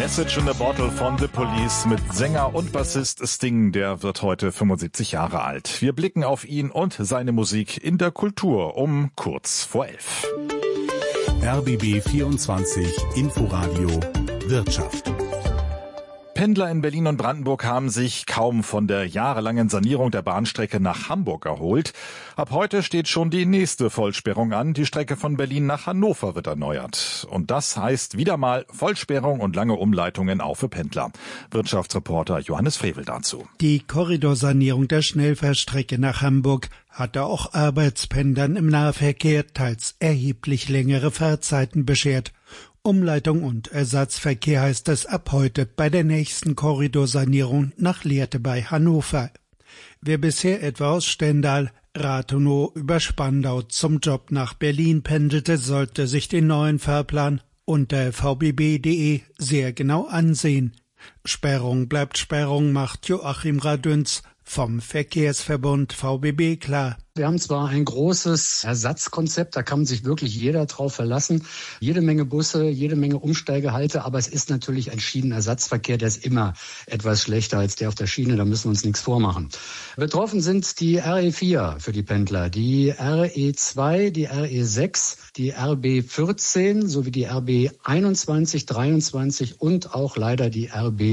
Message in a Bottle von The Police mit Sänger und Bassist Sting, der wird heute 75 Jahre alt. Wir blicken auf ihn und seine Musik in der Kultur um kurz vor 11. RBB 24 Inforadio Wirtschaft. Pendler in Berlin und Brandenburg haben sich kaum von der jahrelangen Sanierung der Bahnstrecke nach Hamburg erholt. Ab heute steht schon die nächste Vollsperrung an. Die Strecke von Berlin nach Hannover wird erneuert. Und das heißt wieder mal Vollsperrung und lange Umleitungen auch für Pendler. Wirtschaftsreporter Johannes Frevel dazu. Die Korridorsanierung der Schnellfahrstrecke nach Hamburg hatte auch Arbeitspendlern im Nahverkehr teils erheblich längere Fahrzeiten beschert. Umleitung und Ersatzverkehr heißt es ab heute bei der nächsten Korridorsanierung nach Lehrte bei Hannover. Wer bisher etwa aus Stendal, Rathenow über Spandau zum Job nach Berlin pendelte, sollte sich den neuen Fahrplan unter vbb.de sehr genau ansehen. Sperrung bleibt Sperrung, macht Joachim Radünz vom Verkehrsverbund VBB klar. Wir haben zwar ein großes Ersatzkonzept, da kann sich wirklich jeder drauf verlassen. Jede Menge Busse, jede Menge Umsteigehalte, aber es ist natürlich ein Schienenersatzverkehr, der ist immer etwas schlechter als der auf der Schiene, da müssen wir uns nichts vormachen. Betroffen sind die RE4 für die Pendler, die RE2, die RE6, die RB14 sowie die RB21, 23 und auch leider die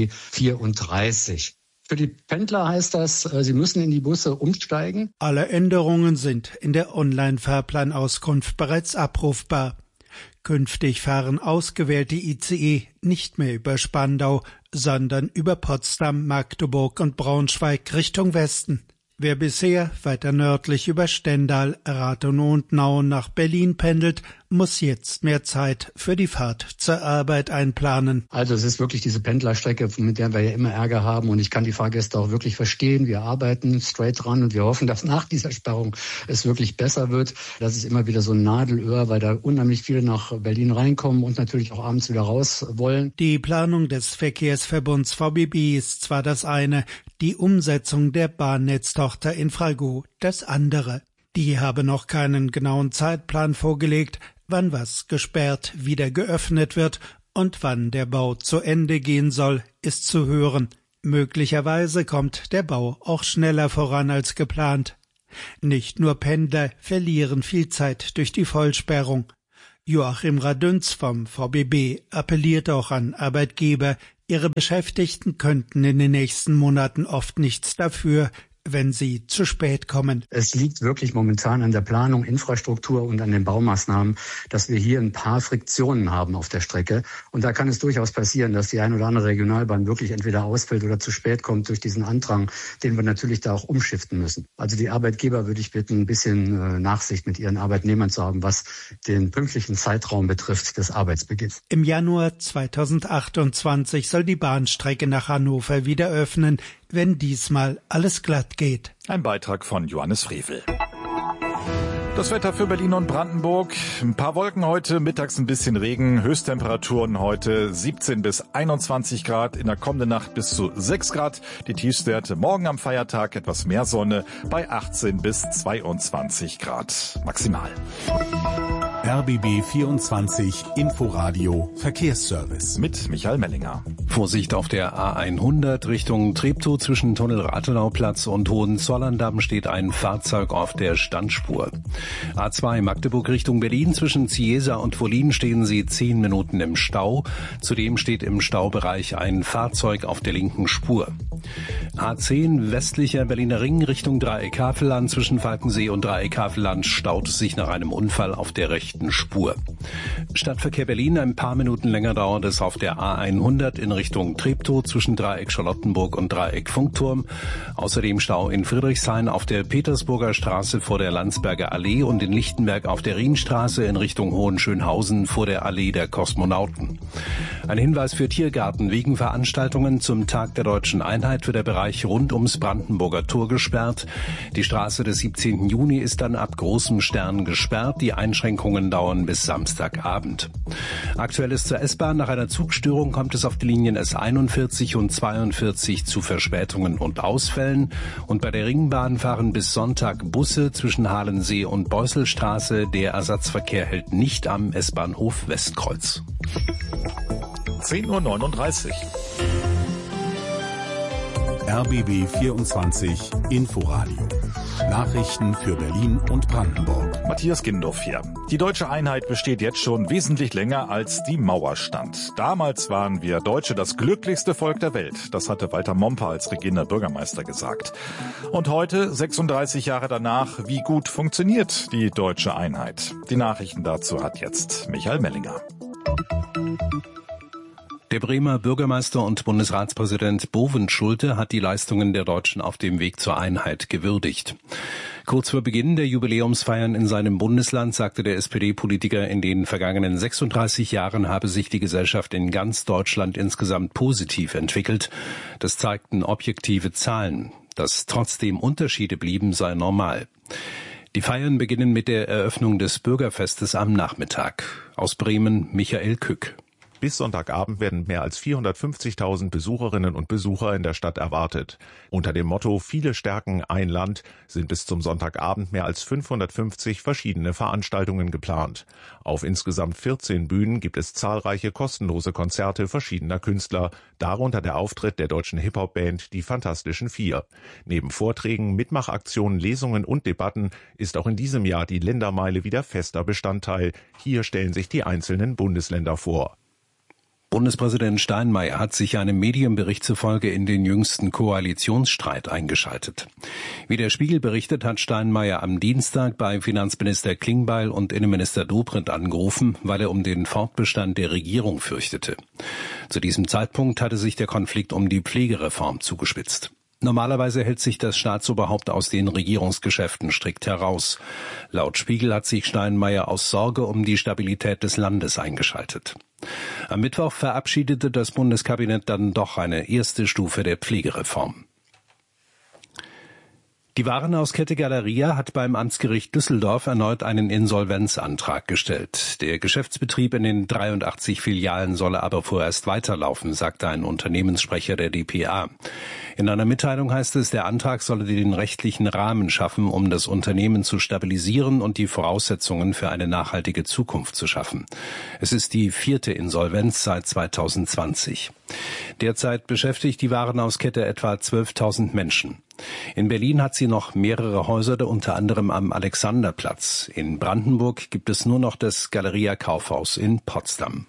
RB34. Für die Pendler heißt das, sie müssen in die Busse umsteigen. Alle Änderungen sind in der Online-Fahrplanauskunft bereits abrufbar. Künftig fahren ausgewählte ICE nicht mehr über Spandau, sondern über Potsdam, Magdeburg und Braunschweig Richtung Westen. Wer bisher weiter nördlich über Stendal, Rathenow und Nauen nach Berlin pendelt, muss jetzt mehr Zeit für die Fahrt zur Arbeit einplanen. Also es ist wirklich diese Pendlerstrecke, mit der wir ja immer Ärger haben, und ich kann die Fahrgäste auch wirklich verstehen. Wir arbeiten straight dran und wir hoffen, dass nach dieser Sperrung es wirklich besser wird. Das ist immer wieder so ein Nadelöhr, weil da unheimlich viele nach Berlin reinkommen und natürlich auch abends wieder raus wollen. Die Planung des Verkehrsverbunds VBB ist zwar das eine, die Umsetzung der Bahnnetztochter Infrago das andere. Die habe noch keinen genauen Zeitplan vorgelegt, wann was gesperrt wieder geöffnet wird und wann der Bau zu Ende gehen soll, ist zu hören. Möglicherweise kommt der Bau auch schneller voran als geplant. Nicht nur Pendler verlieren viel Zeit durch die Vollsperrung. Joachim Radünz vom VBB appelliert auch an Arbeitgeber, ihre Beschäftigten könnten in den nächsten Monaten oft nichts dafür, wenn sie zu spät kommen. Es liegt wirklich momentan an der Planung, Infrastruktur und an den Baumaßnahmen, dass wir hier ein paar Friktionen haben auf der Strecke. Und da kann es durchaus passieren, dass die ein oder andere Regionalbahn wirklich entweder ausfällt oder zu spät kommt durch diesen Andrang, den wir natürlich da auch umschiften müssen. Also die Arbeitgeber würde ich bitten, ein bisschen Nachsicht mit ihren Arbeitnehmern zu haben, was den pünktlichen Zeitraum betrifft des Arbeitsbeginns. Im Januar 2028 soll die Bahnstrecke nach Hannover wieder öffnen, wenn diesmal alles glatt geht. Ein Beitrag von Johannes Frevel. Das Wetter für Berlin und Brandenburg. Ein paar Wolken heute, mittags ein bisschen Regen. Höchsttemperaturen heute 17 bis 21 Grad, in der kommenden Nacht bis zu 6 Grad. Die Tiefstwerte morgen am Feiertag etwas mehr Sonne bei 18 bis 22 Grad maximal. RBB 24 Inforadio Verkehrsservice mit Michael Mellinger. Vorsicht auf der A100 Richtung Treptow zwischen Tunnel Rathenauplatz und Hohenzollern-Damm steht ein Fahrzeug auf der Standspur. A2 Magdeburg Richtung Berlin zwischen Ciesa und Wollin stehen Sie 10 Minuten im Stau. Zudem steht im Staubereich ein Fahrzeug auf der linken Spur. A10 westlicher Berliner Ring Richtung Dreieck Havelland zwischen Falkensee und Dreieck Havelland staut es sich nach einem Unfall auf der rechten Spur. Stadtverkehr Berlin, ein paar Minuten länger dauert es auf der A100 in Richtung Treptow zwischen Dreieck Charlottenburg und Dreieck Funkturm. Außerdem Stau in Friedrichshain auf der Petersburger Straße vor der Landsberger Allee und in Lichtenberg auf der Rienstraße in Richtung Hohenschönhausen vor der Allee der Kosmonauten. Ein Hinweis für Tiergarten: wegen Veranstaltungen zum Tag der Deutschen Einheit wird der Bereich rund ums Brandenburger Tor gesperrt. Die Straße des 17. Juni ist dann ab Großem Stern gesperrt. Die Einschränkungen dauern bis Samstagabend. Aktuell ist zur S-Bahn: nach einer Zugstörung kommt es auf die Linien S41 und 42 zu Verspätungen und Ausfällen. Und bei der Ringbahn fahren bis Sonntag Busse zwischen Halensee und Beusselstraße. Der Ersatzverkehr hält nicht am S-Bahnhof Westkreuz. 10:39 Uhr. RBB 24 Inforadio. Nachrichten für Berlin und Brandenburg. Matthias Gindorf hier. Die deutsche Einheit besteht jetzt schon wesentlich länger, als die Mauer stand. Damals waren wir Deutsche das glücklichste Volk der Welt. Das hatte Walter Momper als regierender Bürgermeister gesagt. Und heute, 36 Jahre danach, wie gut funktioniert die deutsche Einheit? Die Nachrichten dazu hat jetzt Michael Mellinger. Der Bremer Bürgermeister und Bundesratspräsident Bovenschulte hat die Leistungen der Deutschen auf dem Weg zur Einheit gewürdigt. Kurz vor Beginn der Jubiläumsfeiern in seinem Bundesland sagte der SPD-Politiker, in den vergangenen 36 Jahren habe sich die Gesellschaft in ganz Deutschland insgesamt positiv entwickelt. Das zeigten objektive Zahlen. Dass trotzdem Unterschiede blieben, sei normal. Die Feiern beginnen mit der Eröffnung des Bürgerfestes am Nachmittag. Aus Bremen Michael Kück. Bis Sonntagabend werden mehr als 450.000 Besucherinnen und Besucher in der Stadt erwartet. Unter dem Motto »Viele stärken ein Land« sind bis zum Sonntagabend mehr als 550 verschiedene Veranstaltungen geplant. Auf insgesamt 14 Bühnen gibt es zahlreiche kostenlose Konzerte verschiedener Künstler, darunter der Auftritt der deutschen Hip-Hop-Band Die Fantastischen Vier. Neben Vorträgen, Mitmachaktionen, Lesungen und Debatten ist auch in diesem Jahr die Ländermeile wieder fester Bestandteil. Hier stellen sich die einzelnen Bundesländer vor. Bundespräsident Steinmeier hat sich einem Medienbericht zufolge in den jüngsten Koalitionsstreit eingeschaltet. Wie der Spiegel berichtet, hat Steinmeier am Dienstag bei Finanzminister Klingbeil und Innenminister Dobrindt angerufen, weil er um den Fortbestand der Regierung fürchtete. Zu diesem Zeitpunkt hatte sich der Konflikt um die Pflegereform zugespitzt. Normalerweise hält sich das Staatsoberhaupt aus den Regierungsgeschäften strikt heraus. Laut Spiegel hat sich Steinmeier aus Sorge um die Stabilität des Landes eingeschaltet. Am Mittwoch verabschiedete das Bundeskabinett dann doch eine erste Stufe der Pflegereform. Die Warenhauskette Galeria hat beim Amtsgericht Düsseldorf erneut einen Insolvenzantrag gestellt. Der Geschäftsbetrieb in den 83 Filialen solle aber vorerst weiterlaufen, sagte ein Unternehmenssprecher der dpa. In einer Mitteilung heißt es, der Antrag solle den rechtlichen Rahmen schaffen, um das Unternehmen zu stabilisieren und die Voraussetzungen für eine nachhaltige Zukunft zu schaffen. Es ist die 4. Insolvenz seit 2020. Derzeit beschäftigt die Warenhauskette etwa 12.000 Menschen. In Berlin hat sie noch mehrere Häuser, unter anderem am Alexanderplatz. In Brandenburg gibt es nur noch das Galeria Kaufhaus in Potsdam.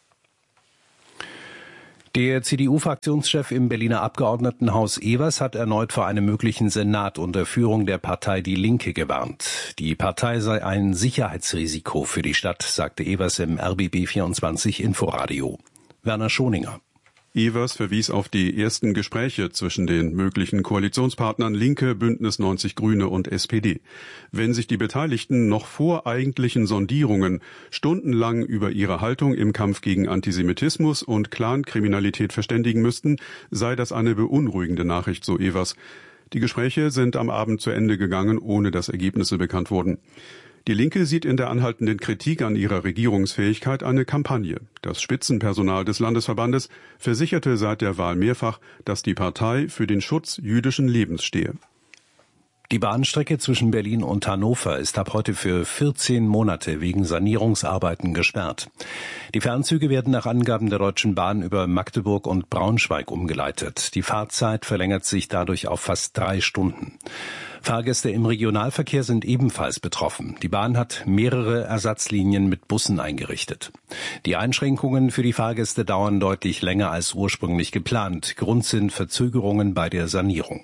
Der CDU-Fraktionschef im Berliner Abgeordnetenhaus Evers hat erneut vor einem möglichen Senat unter Führung der Partei Die Linke gewarnt. Die Partei sei ein Sicherheitsrisiko für die Stadt, sagte Evers im RBB 24 Inforadio. Werner Schoninger. Evers verwies auf die ersten Gespräche zwischen den möglichen Koalitionspartnern Linke, Bündnis 90 Grüne und SPD. Wenn sich die Beteiligten noch vor eigentlichen Sondierungen stundenlang über ihre Haltung im Kampf gegen Antisemitismus und Clankriminalität verständigen müssten, sei das eine beunruhigende Nachricht, so Evers. Die Gespräche sind am Abend zu Ende gegangen, ohne dass Ergebnisse bekannt wurden. Die Linke sieht in der anhaltenden Kritik an ihrer Regierungsfähigkeit eine Kampagne. Das Spitzenpersonal des Landesverbandes versicherte seit der Wahl mehrfach, dass die Partei für den Schutz jüdischen Lebens stehe. Die Bahnstrecke zwischen Berlin und Hannover ist ab heute für 14 Monate wegen Sanierungsarbeiten gesperrt. Die Fernzüge werden nach Angaben der Deutschen Bahn über Magdeburg und Braunschweig umgeleitet. Die Fahrzeit verlängert sich dadurch auf fast 3 Stunden. Fahrgäste im Regionalverkehr sind ebenfalls betroffen. Die Bahn hat mehrere Ersatzlinien mit Bussen eingerichtet. Die Einschränkungen für die Fahrgäste dauern deutlich länger als ursprünglich geplant. Grund sind Verzögerungen bei der Sanierung.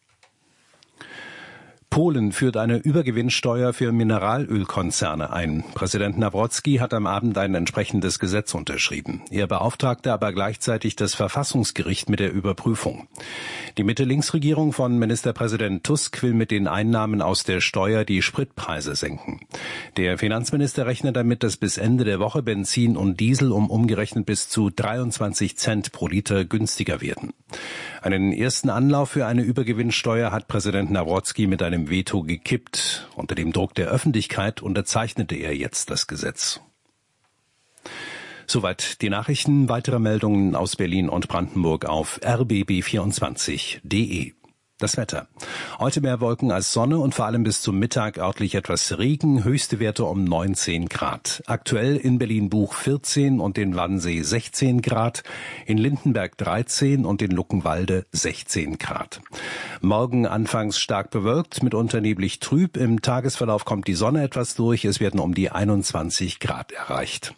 Polen führt eine Übergewinnsteuer für Mineralölkonzerne ein. Präsident Nawrocki hat am Abend ein entsprechendes Gesetz unterschrieben. Er beauftragte aber gleichzeitig das Verfassungsgericht mit der Überprüfung. Die Mitte-Links-Regierung von Ministerpräsident Tusk will mit den Einnahmen aus der Steuer die Spritpreise senken. Der Finanzminister rechnet damit, dass bis Ende der Woche Benzin und Diesel um umgerechnet bis zu 23 Cent pro Liter günstiger werden. Einen ersten Anlauf für eine Übergewinnsteuer hat Präsident Nawrocki mit einem Veto gekippt. Unter dem Druck der Öffentlichkeit unterzeichnete er jetzt das Gesetz. Soweit die Nachrichten. Weitere Meldungen aus Berlin und Brandenburg auf rbb24.de. Das Wetter. Heute mehr Wolken als Sonne und vor allem bis zum Mittag örtlich etwas Regen, höchste Werte um 19 Grad. Aktuell in Berlin-Buch 14 und in Wannsee 16 Grad, in Lindenberg 13 und in Luckenwalde 16 Grad. Morgen anfangs stark bewölkt, mitunter neblig trüb. Im Tagesverlauf kommt die Sonne etwas durch, es werden um die 21 Grad erreicht.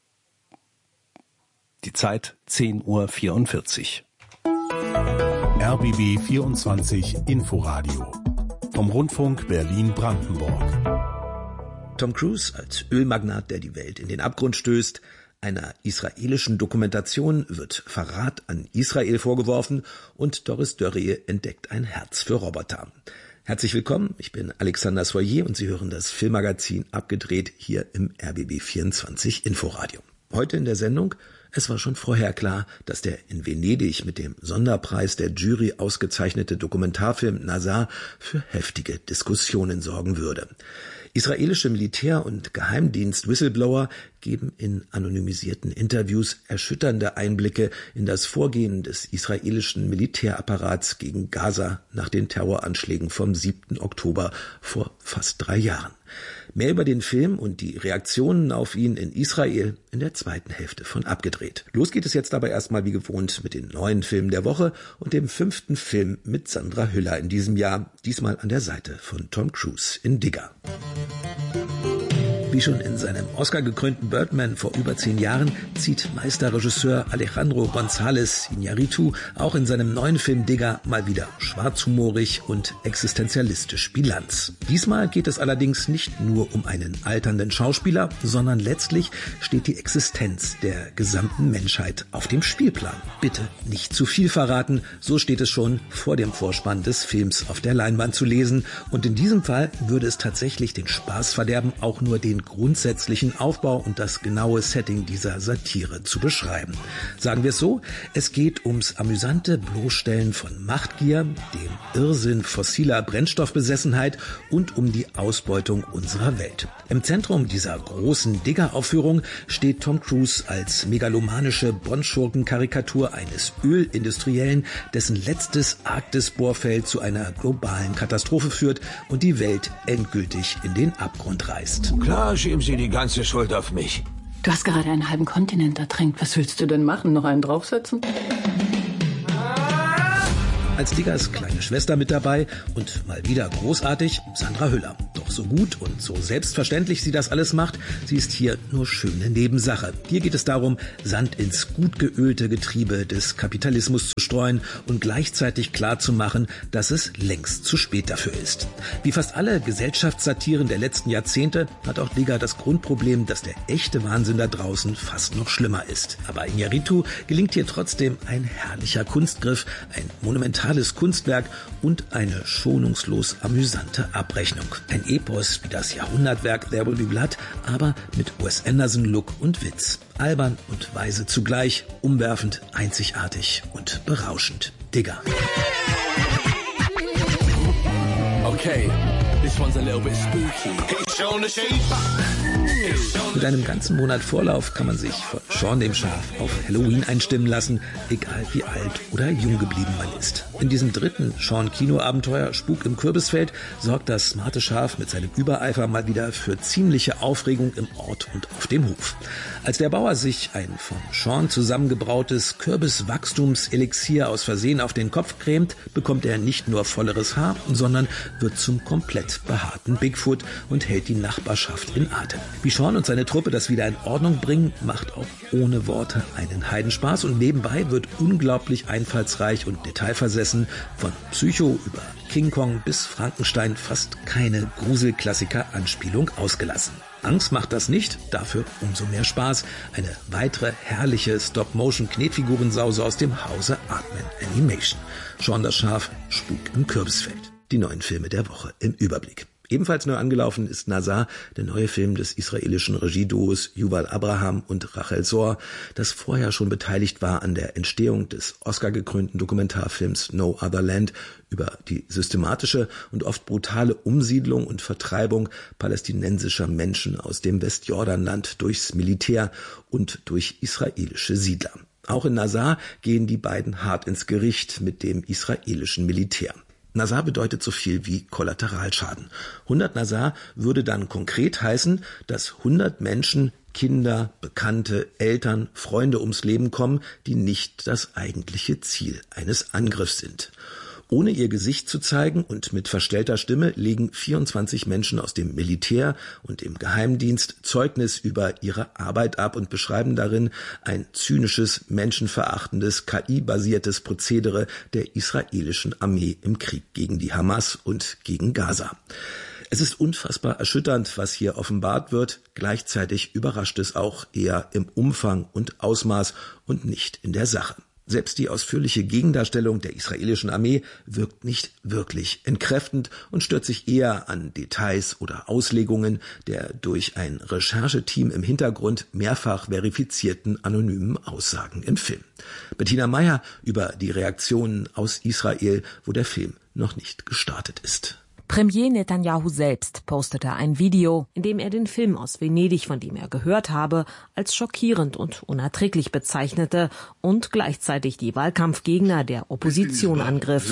Die Zeit 10:44 Uhr. RBB 24 Inforadio vom Rundfunk Berlin-Brandenburg. Tom Cruise als Ölmagnat, der die Welt in den Abgrund stößt. Einer israelischen Dokumentation wird Verrat an Israel vorgeworfen und Doris Dörrie entdeckt ein Herz für Roboter. Herzlich willkommen, ich bin Alexander Soyer und Sie hören das Filmmagazin Abgedreht hier im RBB 24 Inforadio. Heute in der Sendung: Es war schon vorher klar, dass der in Venedig mit dem Sonderpreis der Jury ausgezeichnete Dokumentarfilm Nazar für heftige Diskussionen sorgen würde. Israelische Militär- und Geheimdienst-Whistleblower geben in anonymisierten Interviews erschütternde Einblicke in das Vorgehen des israelischen Militärapparats gegen Gaza nach den Terroranschlägen vom 7. Oktober vor fast 3 Jahren. Mehr über den Film und die Reaktionen auf ihn in Israel in der zweiten Hälfte von Abgedreht. Los geht es jetzt aber erstmal wie gewohnt mit den neuen Filmen der Woche und dem 5. Film mit Sandra Hüller in diesem Jahr, diesmal an der Seite von Tom Cruise in Digger. Wie schon in seinem Oscar-gekrönten Birdman vor über 10 Jahren zieht Meisterregisseur Alejandro González Iñárritu auch in seinem neuen Film Digger mal wieder schwarzhumorig und existenzialistisch Bilanz. Diesmal geht es allerdings nicht nur um einen alternden Schauspieler, sondern letztlich steht die Existenz der gesamten Menschheit auf dem Spielplan. Bitte nicht zu viel verraten, so steht es schon vor dem Vorspann des Films auf der Leinwand zu lesen. Und in diesem Fall würde es tatsächlich den Spaß verderben, auch nur den grundsätzlichen Aufbau und das genaue Setting dieser Satire zu beschreiben. Sagen wir es so: Es geht ums amüsante Bloßstellen von Machtgier, dem Irrsinn fossiler Brennstoffbesessenheit und um die Ausbeutung unserer Welt. Im Zentrum dieser großen Digger-Aufführung steht Tom Cruise als megalomanische Bond-Schurken-Karikatur eines Ölindustriellen, dessen letztes Arktis-Bohrfeld zu einer globalen Katastrophe führt und die Welt endgültig in den Abgrund reißt. Klar, schieben Sie die ganze Schuld auf mich. Du hast gerade einen halben Kontinent ertränkt. Was willst du denn machen? Noch einen draufsetzen? Als Diggers kleine Schwester mit dabei und mal wieder großartig Sandra Hüller. Doch so gut und so selbstverständlich sie das alles macht, sie ist hier nur schöne Nebensache. Hier geht es darum, Sand ins gut geölte Getriebe des Kapitalismus zu streuen und gleichzeitig klarzumachen, dass es längst zu spät dafür ist. Wie fast alle Gesellschaftssatiren der letzten Jahrzehnte hat auch Digger das Grundproblem, dass der echte Wahnsinn da draußen fast noch schlimmer ist. Aber Iñárritu gelingt hier trotzdem ein herrlicher Kunstgriff, ein monumentales Kunstwerk und eine schonungslos amüsante Abrechnung. Ein Epos wie das Jahrhundertwerk There Will Be Blood, aber mit Wes Anderson-Look und Witz. Albern und weise zugleich, umwerfend, einzigartig und berauschend. Digger. Okay, this one's a little bit spooky. Mit einem ganzen Monat Vorlauf kann man sich von Sean dem Schaf auf Halloween einstimmen lassen, egal wie alt oder jung geblieben man ist. In diesem 3. Sean-Kinoabenteuer Spuk im Kürbisfeld sorgt das smarte Schaf mit seinem Übereifer mal wieder für ziemliche Aufregung im Ort und auf dem Hof. Als der Bauer sich ein von Sean zusammengebrautes Kürbiswachstumselixier aus Versehen auf den Kopf cremt, bekommt er nicht nur volleres Haar, sondern wird zum komplett behaarten Bigfoot und hält die Nachbarschaft in Atem. Wie Sean und seine Truppe das wieder in Ordnung bringen, macht auch ohne Worte einen Heidenspaß und nebenbei wird unglaublich einfallsreich und detailversessen von Psycho über King Kong bis Frankenstein fast keine Gruselklassiker-Anspielung ausgelassen. Angst macht das nicht, dafür umso mehr Spaß. Eine weitere herrliche Stop-Motion-Knetfigurensause aus dem Hause Aardman Animation. Sean das Schaf, Spuk im Kürbisfeld. Die neuen Filme der Woche im Überblick. Ebenfalls neu angelaufen ist Nazar, der neue Film des israelischen Regieduos Yuval Abraham und Rachel Zohr, das vorher schon beteiligt war an der Entstehung des Oscar-gekrönten Dokumentarfilms No Other Land über die systematische und oft brutale Umsiedlung und Vertreibung palästinensischer Menschen aus dem Westjordanland durchs Militär und durch israelische Siedler. Auch in Nazar gehen die beiden hart ins Gericht mit dem israelischen Militär. Nazar bedeutet so viel wie Kollateralschaden. 100 Nazar würde dann konkret heißen, dass 100 Menschen, Kinder, Bekannte, Eltern, Freunde ums Leben kommen, die nicht das eigentliche Ziel eines Angriffs sind. Ohne ihr Gesicht zu zeigen und mit verstellter Stimme legen 24 Menschen aus dem Militär und dem Geheimdienst Zeugnis über ihre Arbeit ab und beschreiben darin ein zynisches, menschenverachtendes, KI-basiertes Prozedere der israelischen Armee im Krieg gegen die Hamas und gegen Gaza. Es ist unfassbar erschütternd, was hier offenbart wird. Gleichzeitig überrascht es auch eher im Umfang und Ausmaß und nicht in der Sache. Selbst die ausführliche Gegendarstellung der israelischen Armee wirkt nicht wirklich entkräftend und stört sich eher an Details oder Auslegungen der durch ein Rechercheteam im Hintergrund mehrfach verifizierten anonymen Aussagen im Film. Bettina Meyer über die Reaktionen aus Israel, wo der Film noch nicht gestartet ist. Premier Netanyahu selbst postete ein Video, in dem er den Film aus Venedig, von dem er gehört habe, als schockierend und unerträglich bezeichnete und gleichzeitig die Wahlkampfgegner der Opposition angriff.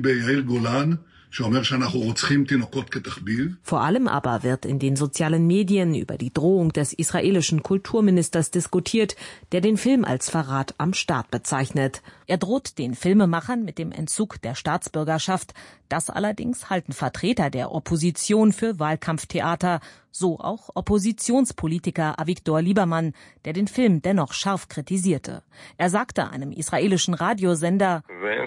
Vor allem aber wird in den sozialen Medien über die Drohung des israelischen Kulturministers diskutiert, der den Film als Verrat am Staat bezeichnet. Er droht den Filmemachern mit dem Entzug der Staatsbürgerschaft. Das allerdings halten Vertreter der Opposition für Wahlkampftheater, so auch Oppositionspolitiker Avigdor Lieberman, der den Film dennoch scharf kritisierte. Er sagte einem israelischen Radiosender: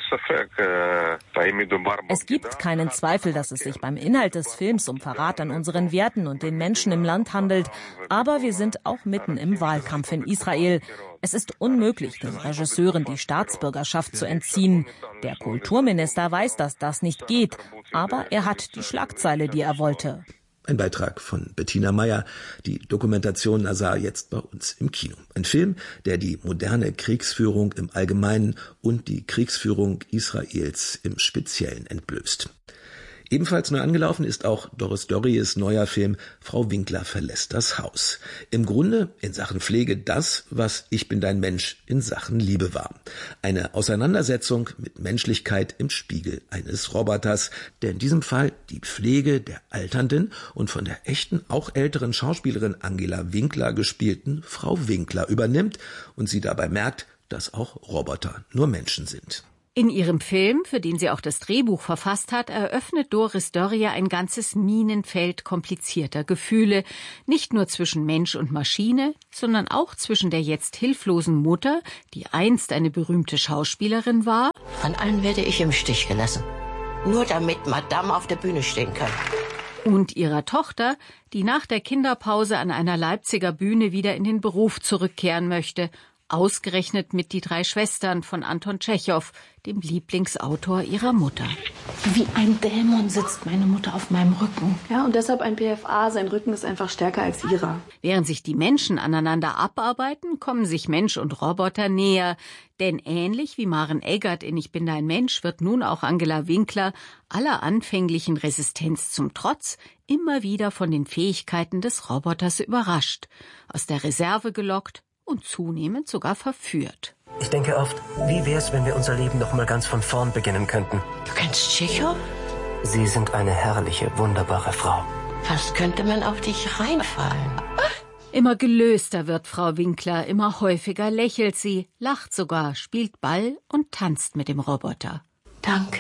Es gibt keinen Zweifel, dass es sich beim Inhalt des Films um Verrat an unseren Werten und den Menschen im Land handelt, aber wir sind auch mitten im Wahlkampf in Israel. Es ist unmöglich, den Regisseuren die Staatsbürgerschaft zu entziehen. Der Kulturminister weiß, dass das nicht geht, aber er hat die Schlagzeile, die er wollte. Ein Beitrag von Bettina Meyer, die Dokumentation Nazar jetzt bei uns im Kino. Ein Film, der die moderne Kriegsführung im Allgemeinen und die Kriegsführung Israels im Speziellen entblößt. Ebenfalls neu angelaufen ist auch Doris Dörries neuer Film Frau Winkler verlässt das Haus. Im Grunde in Sachen Pflege das, was Ich bin dein Mensch in Sachen Liebe war. Eine Auseinandersetzung mit Menschlichkeit im Spiegel eines Roboters, der in diesem Fall die Pflege der alternden und von der echten, auch älteren Schauspielerin Angela Winkler gespielten Frau Winkler übernimmt und sie dabei merkt, dass auch Roboter nur Menschen sind. In ihrem Film, für den sie auch das Drehbuch verfasst hat, eröffnet Doris Dörrie ein ganzes Minenfeld komplizierter Gefühle, nicht nur zwischen Mensch und Maschine, sondern auch zwischen der jetzt hilflosen Mutter, die einst eine berühmte Schauspielerin war. Von allen werde ich im Stich gelassen, nur damit Madame auf der Bühne stehen kann. Und ihrer Tochter, die nach der Kinderpause an einer Leipziger Bühne wieder in den Beruf zurückkehren möchte, ausgerechnet mit Die 3 Schwestern von Anton Tschechow, dem Lieblingsautor ihrer Mutter. Wie ein Dämon sitzt meine Mutter auf meinem Rücken. Ja, und deshalb ein PFA, sein Rücken ist einfach stärker als ihrer. Während sich die Menschen aneinander abarbeiten, kommen sich Mensch und Roboter näher. Denn ähnlich wie Maren Eggert in Ich bin dein Mensch wird nun auch Angela Winkler aller anfänglichen Resistenz zum Trotz immer wieder von den Fähigkeiten des Roboters überrascht, aus der Reserve gelockt und zunehmend sogar verführt. Ich denke oft, wie wär's, wenn wir unser Leben noch mal ganz von vorn beginnen könnten? Du kennst Tschechow? Sie sind eine herrliche, wunderbare Frau. Fast könnte man auf dich reinfallen. Immer gelöster wird Frau Winkler, immer häufiger lächelt sie, lacht sogar, spielt Ball und tanzt mit dem Roboter. Danke,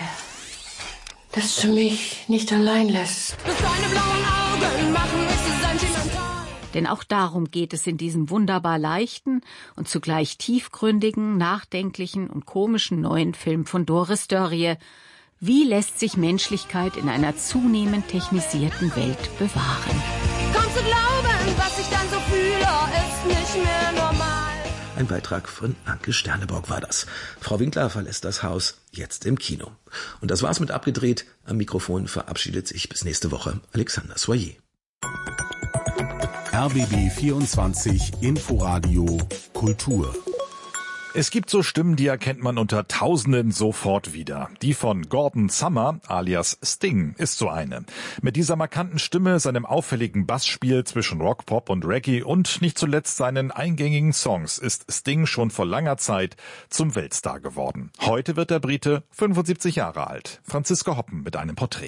dass du mich nicht allein lässt. Deine blauen Augen machen mich so sentimental. Denn auch darum geht es in diesem wunderbar leichten und zugleich tiefgründigen, nachdenklichen und komischen neuen Film von Doris Dörrie. Wie lässt sich Menschlichkeit in einer zunehmend technisierten Welt bewahren? Kaum zu glauben, was ich dann so fühle, ist nicht mehr normal. Ein Beitrag von Anke Sterneborg war das. Frau Winkler verlässt das Haus, jetzt im Kino. Und das war's mit Abgedreht. Am Mikrofon verabschiedet sich bis nächste Woche Alexander Soyer. RBB 24 Inforadio Kultur Es gibt so Stimmen, die erkennt man unter Tausenden sofort wieder. Die von Gordon Summer alias Sting ist so eine. Mit dieser markanten Stimme, seinem auffälligen Bassspiel zwischen Rock, Pop und Reggae und nicht zuletzt seinen eingängigen Songs ist Sting schon vor langer Zeit zum Weltstar geworden. Heute wird der Brite 75 Jahre alt. Franziska Hoppen mit einem Porträt.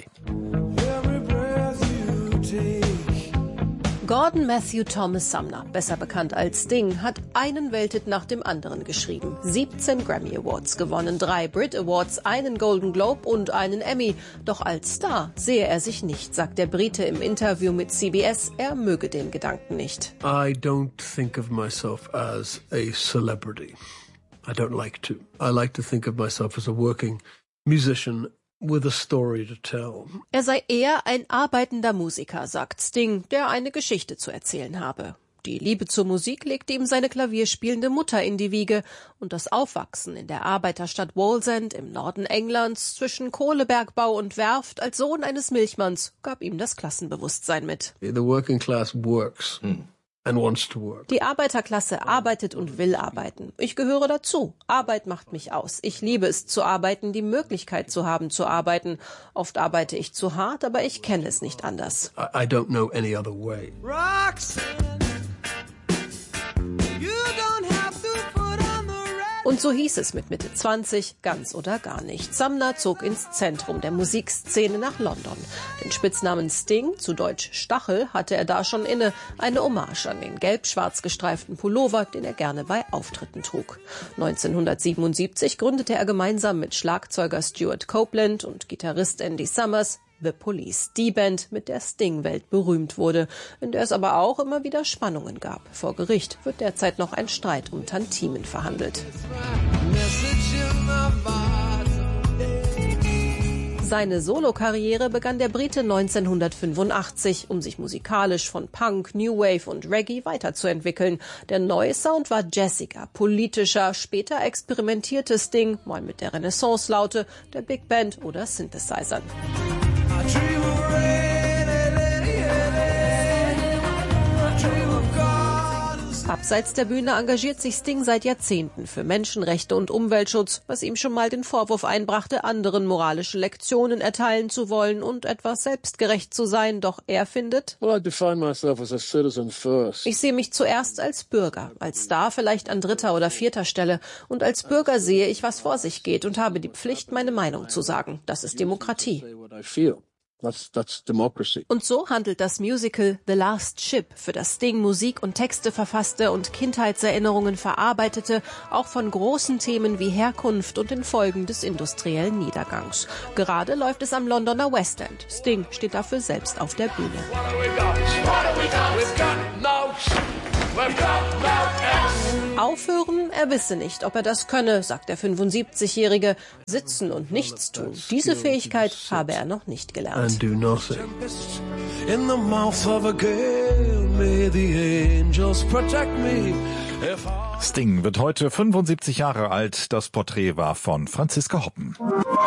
Gordon Matthew Thomas Sumner, besser bekannt als Sting, hat einen Welthit nach dem anderen geschrieben. 17 Grammy Awards gewonnen, 3 Brit Awards, einen Golden Globe und einen Emmy. Doch als Star sehe er sich nicht, sagt der Brite im Interview mit CBS. Er möge den Gedanken nicht. I don't think of myself as a celebrity. I don't like to. I like to think of myself as a working musician with a story to tell. Er sei eher ein arbeitender Musiker, sagt Sting, der eine Geschichte zu erzählen habe. Die Liebe zur Musik legte ihm seine klavierspielende Mutter in die Wiege und das Aufwachsen in der Arbeiterstadt Wallsend im Norden Englands zwischen Kohlebergbau und Werft als Sohn eines Milchmanns gab ihm das Klassenbewusstsein mit. The working class works. And wants to work. Die Arbeiterklasse arbeitet und will arbeiten. Ich gehöre dazu. Arbeit macht mich aus. Ich liebe es zu arbeiten, die Möglichkeit zu haben zu arbeiten. Oft arbeite ich zu hart, aber ich kenne es nicht anders. I don't know any other way. Und so hieß es mit Mitte 20, ganz oder gar nicht. Sumner zog ins Zentrum der Musikszene nach London. Den Spitznamen Sting, zu Deutsch Stachel, hatte er da schon inne. Eine Hommage an den gelb-schwarz gestreiften Pullover, den er gerne bei Auftritten trug. 1977 gründete er gemeinsam mit Schlagzeuger Stuart Copeland und Gitarrist Andy Summers The Police, die Band, mit der Sting weltberühmt wurde, in der es aber auch immer wieder Spannungen gab. Vor Gericht wird derzeit noch ein Streit um Tantimen verhandelt. Seine Solokarriere begann der Brite 1985, um sich musikalisch von Punk, New Wave und Reggae weiterzuentwickeln. Der neue Sound war jazziger, politischer. Später experimentierte Sting mal mit der Renaissance-Laute, der Big Band oder Synthesizern. Abseits der Bühne engagiert sich Sting seit Jahrzehnten für Menschenrechte und Umweltschutz, was ihm schon mal den Vorwurf einbrachte, anderen moralische Lektionen erteilen zu wollen und etwas selbstgerecht zu sein. Doch er findet, ich sehe mich zuerst als Bürger, als Star vielleicht an 3. oder 4. Stelle. Und als Bürger sehe ich, was vor sich geht und habe die Pflicht, meine Meinung zu sagen. Das ist Demokratie. That's democracy. Und so handelt das Musical The Last Ship, für das Sting Musik und Texte verfasste und Kindheitserinnerungen verarbeitete, auch von großen Themen wie Herkunft und den Folgen des industriellen Niedergangs. Gerade läuft es am Londoner West End. Sting steht dafür selbst auf der Bühne. Aufhören? Er wisse nicht, ob er das könne, sagt der 75-Jährige. Sitzen und nichts tun. Diese Fähigkeit habe er noch nicht gelernt. Sting wird heute 75 Jahre alt. Das Porträt war von Franziska Hoppen.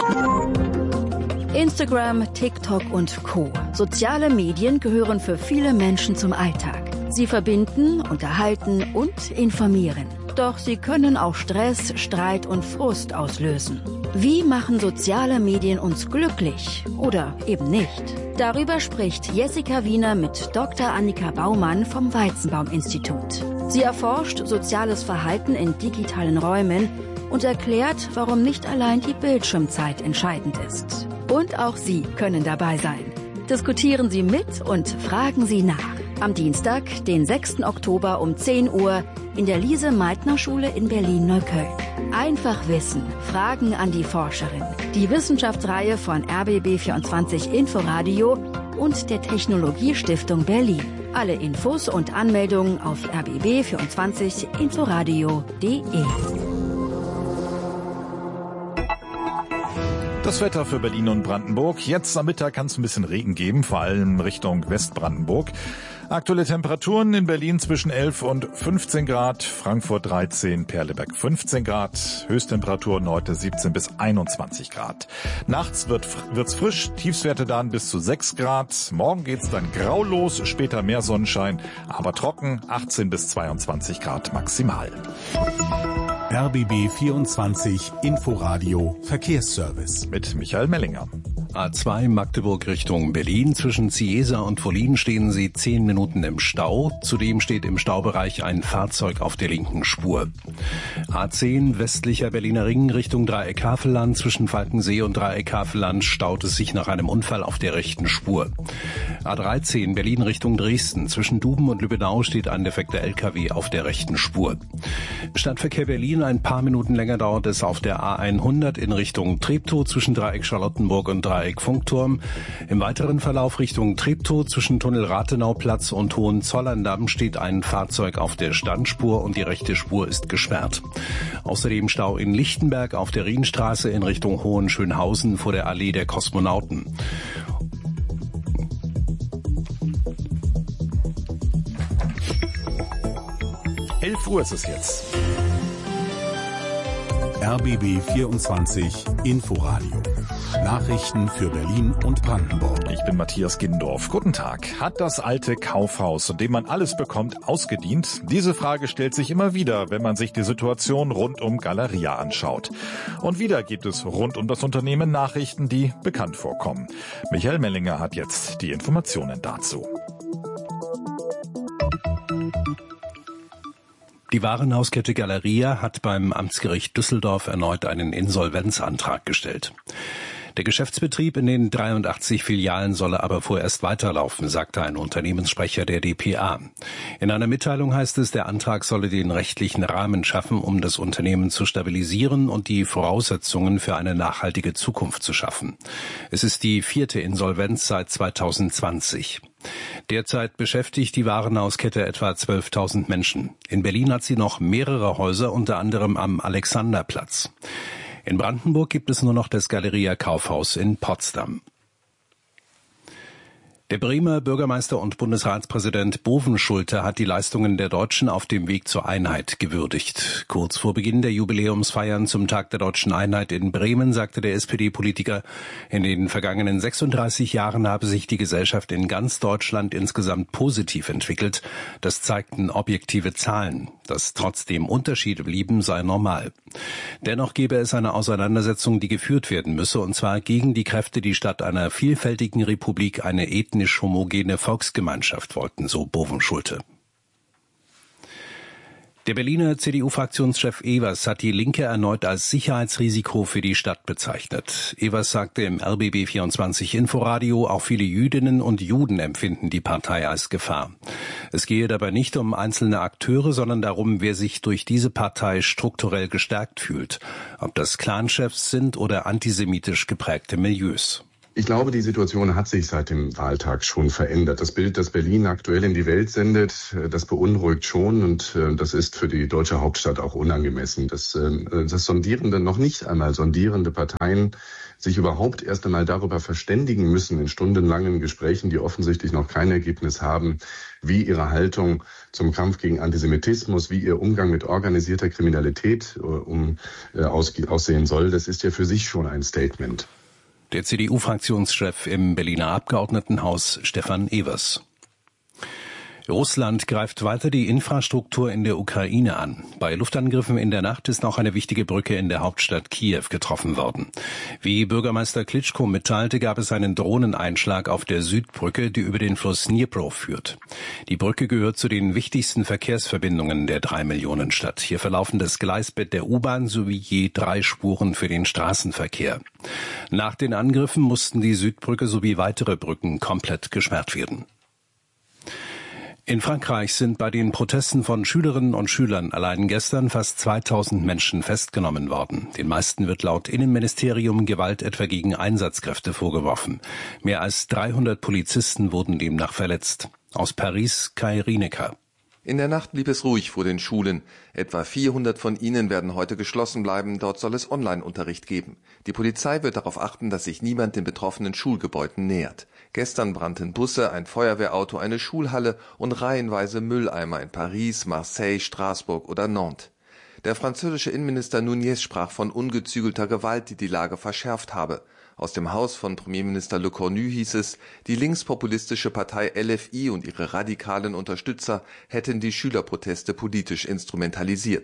Instagram, TikTok und Co. Soziale Medien gehören für viele Menschen zum Alltag. Sie verbinden, unterhalten und informieren. Doch sie können auch Stress, Streit und Frust auslösen. Wie machen soziale Medien uns glücklich oder eben nicht? Darüber spricht Jessica Wiener mit Dr. Annika Baumann vom Weizenbaum-Institut. Sie erforscht soziales Verhalten in digitalen Räumen und erklärt, warum nicht allein die Bildschirmzeit entscheidend ist. Und auch Sie können dabei sein. Diskutieren Sie mit und fragen Sie nach. Am Dienstag, den 6. Oktober um 10 Uhr in der Lise-Meitner-Schule in Berlin-Neukölln. Einfach wissen, Fragen an die Forscherin. Die Wissenschaftsreihe von RBB24 Inforadio und der Technologiestiftung Berlin. Alle Infos und Anmeldungen auf rbb24inforadio.de. Das Wetter für Berlin und Brandenburg. Jetzt am Mittag kann es ein bisschen Regen geben, vor allem Richtung Westbrandenburg. Aktuelle Temperaturen in Berlin zwischen 11 und 15 Grad, Frankfurt 13, Perleberg 15 Grad, Höchsttemperaturen heute 17 bis 21 Grad. Nachts wird's frisch, Tiefstwerte dann bis zu 6 Grad. Morgen geht's dann grau los, später mehr Sonnenschein, aber trocken, 18 bis 22 Grad maximal. RBB 24 Inforadio Verkehrsservice mit Michael Mellinger. A2 Magdeburg Richtung Berlin. Zwischen Cieza und Wollin stehen Sie 10 Minuten im Stau. Zudem steht im Staubereich ein Fahrzeug auf der linken Spur. A10 westlicher Berliner Ring Richtung Dreieck Havelland. Zwischen Falkensee und Dreieck Havelland staut es sich nach einem Unfall auf der rechten Spur. A13 Berlin Richtung Dresden. Zwischen Duben und Lübbenau steht ein defekter LKW auf der rechten Spur. Stadtverkehr Berlin, ein paar Minuten länger dauert es auf der A100 in Richtung Treptow zwischen Dreieck Charlottenburg und Dreieck Funkturm. Im weiteren Verlauf Richtung Treptow zwischen Tunnel Rathenauplatz und Hohenzollern-Damm steht ein Fahrzeug auf der Standspur und die rechte Spur ist gesperrt. Außerdem Stau in Lichtenberg auf der Rienstraße in Richtung Hohenschönhausen vor der Allee der Kosmonauten. Uhr ist es jetzt. RBB 24 Inforadio. Nachrichten für Berlin und Brandenburg. Ich bin Matthias Gindorf. Guten Tag. Hat das alte Kaufhaus, in dem man alles bekommt, ausgedient? Diese Frage stellt sich immer wieder, wenn man sich die Situation rund um Galeria anschaut. Und wieder gibt es rund um das Unternehmen Nachrichten, die bekannt vorkommen. Michael Mellinger hat jetzt die Informationen dazu. Die Warenhauskette Galeria hat beim Amtsgericht Düsseldorf erneut einen Insolvenzantrag gestellt. Der Geschäftsbetrieb in den 83 Filialen solle aber vorerst weiterlaufen, sagte ein Unternehmenssprecher der dpa. In einer Mitteilung heißt es, der Antrag solle den rechtlichen Rahmen schaffen, um das Unternehmen zu stabilisieren und die Voraussetzungen für eine nachhaltige Zukunft zu schaffen. Es ist die 4. Insolvenz seit 2020. Derzeit beschäftigt die Warenhauskette etwa 12.000 Menschen. In Berlin hat sie noch mehrere Häuser, unter anderem am Alexanderplatz. In Brandenburg gibt es nur noch das Galeria Kaufhaus in Potsdam. Der Bremer Bürgermeister und Bundesratspräsident Bovenschulte hat die Leistungen der Deutschen auf dem Weg zur Einheit gewürdigt. Kurz vor Beginn der Jubiläumsfeiern zum Tag der Deutschen Einheit in Bremen sagte der SPD-Politiker, in den vergangenen 36 Jahren habe sich die Gesellschaft in ganz Deutschland insgesamt positiv entwickelt. Das zeigten objektive Zahlen. Dass trotzdem Unterschiede blieben, sei normal. Dennoch gebe es eine Auseinandersetzung, die geführt werden müsse, und zwar gegen die Kräfte, die statt einer vielfältigen Republik eine ethnisch homogene Volksgemeinschaft wollten, so Bovenschulte. Der Berliner CDU-Fraktionschef Evers hat die Linke erneut als Sicherheitsrisiko für die Stadt bezeichnet. Evers sagte im RBB 24 Inforadio, auch viele Jüdinnen und Juden empfinden die Partei als Gefahr. Es gehe dabei nicht um einzelne Akteure, sondern darum, wer sich durch diese Partei strukturell gestärkt fühlt. Ob das Clanchefs sind oder antisemitisch geprägte Milieus. Ich glaube, die Situation hat sich seit dem Wahltag schon verändert. Das Bild, das Berlin aktuell in die Welt sendet, das beunruhigt schon, und das ist für die deutsche Hauptstadt auch unangemessen. Dass noch nicht einmal sondierende Parteien sich überhaupt erst einmal darüber verständigen müssen in stundenlangen Gesprächen, die offensichtlich noch kein Ergebnis haben, wie ihre Haltung zum Kampf gegen Antisemitismus, wie ihr Umgang mit organisierter Kriminalität aussehen soll. Das ist ja für sich schon ein Statement. Der CDU-Fraktionschef im Berliner Abgeordnetenhaus Stefan Evers. Russland greift weiter die Infrastruktur in der Ukraine an. Bei Luftangriffen in der Nacht ist auch eine wichtige Brücke in der Hauptstadt Kiew getroffen worden. Wie Bürgermeister Klitschko mitteilte, gab es einen Drohneneinschlag auf der Südbrücke, die über den Fluss Dnipro führt. Die Brücke gehört zu den wichtigsten Verkehrsverbindungen der 3-Millionen-Stadt. Hier verlaufen das Gleisbett der U-Bahn sowie je 3 Spuren für den Straßenverkehr. Nach den Angriffen mussten die Südbrücke sowie weitere Brücken komplett gesperrt werden. In Frankreich sind bei den Protesten von Schülerinnen und Schülern allein gestern fast 2000 Menschen festgenommen worden. Den meisten wird laut Innenministerium Gewalt etwa gegen Einsatzkräfte vorgeworfen. Mehr als 300 Polizisten wurden demnach verletzt. Aus Paris, Kai Rienecker. In der Nacht blieb es ruhig vor den Schulen. Etwa 400 von ihnen werden heute geschlossen bleiben. Dort soll es Online-Unterricht geben. Die Polizei wird darauf achten, dass sich niemand den betroffenen Schulgebäuden nähert. Gestern brannten Busse, ein Feuerwehrauto, eine Schulhalle und reihenweise Mülleimer in Paris, Marseille, Straßburg oder Nantes. Der französische Innenminister Nunez sprach von ungezügelter Gewalt, die die Lage verschärft habe. Aus dem Haus von Premierminister Le Cornu hieß es, die linkspopulistische Partei LFI und ihre radikalen Unterstützer hätten die Schülerproteste politisch instrumentalisiert.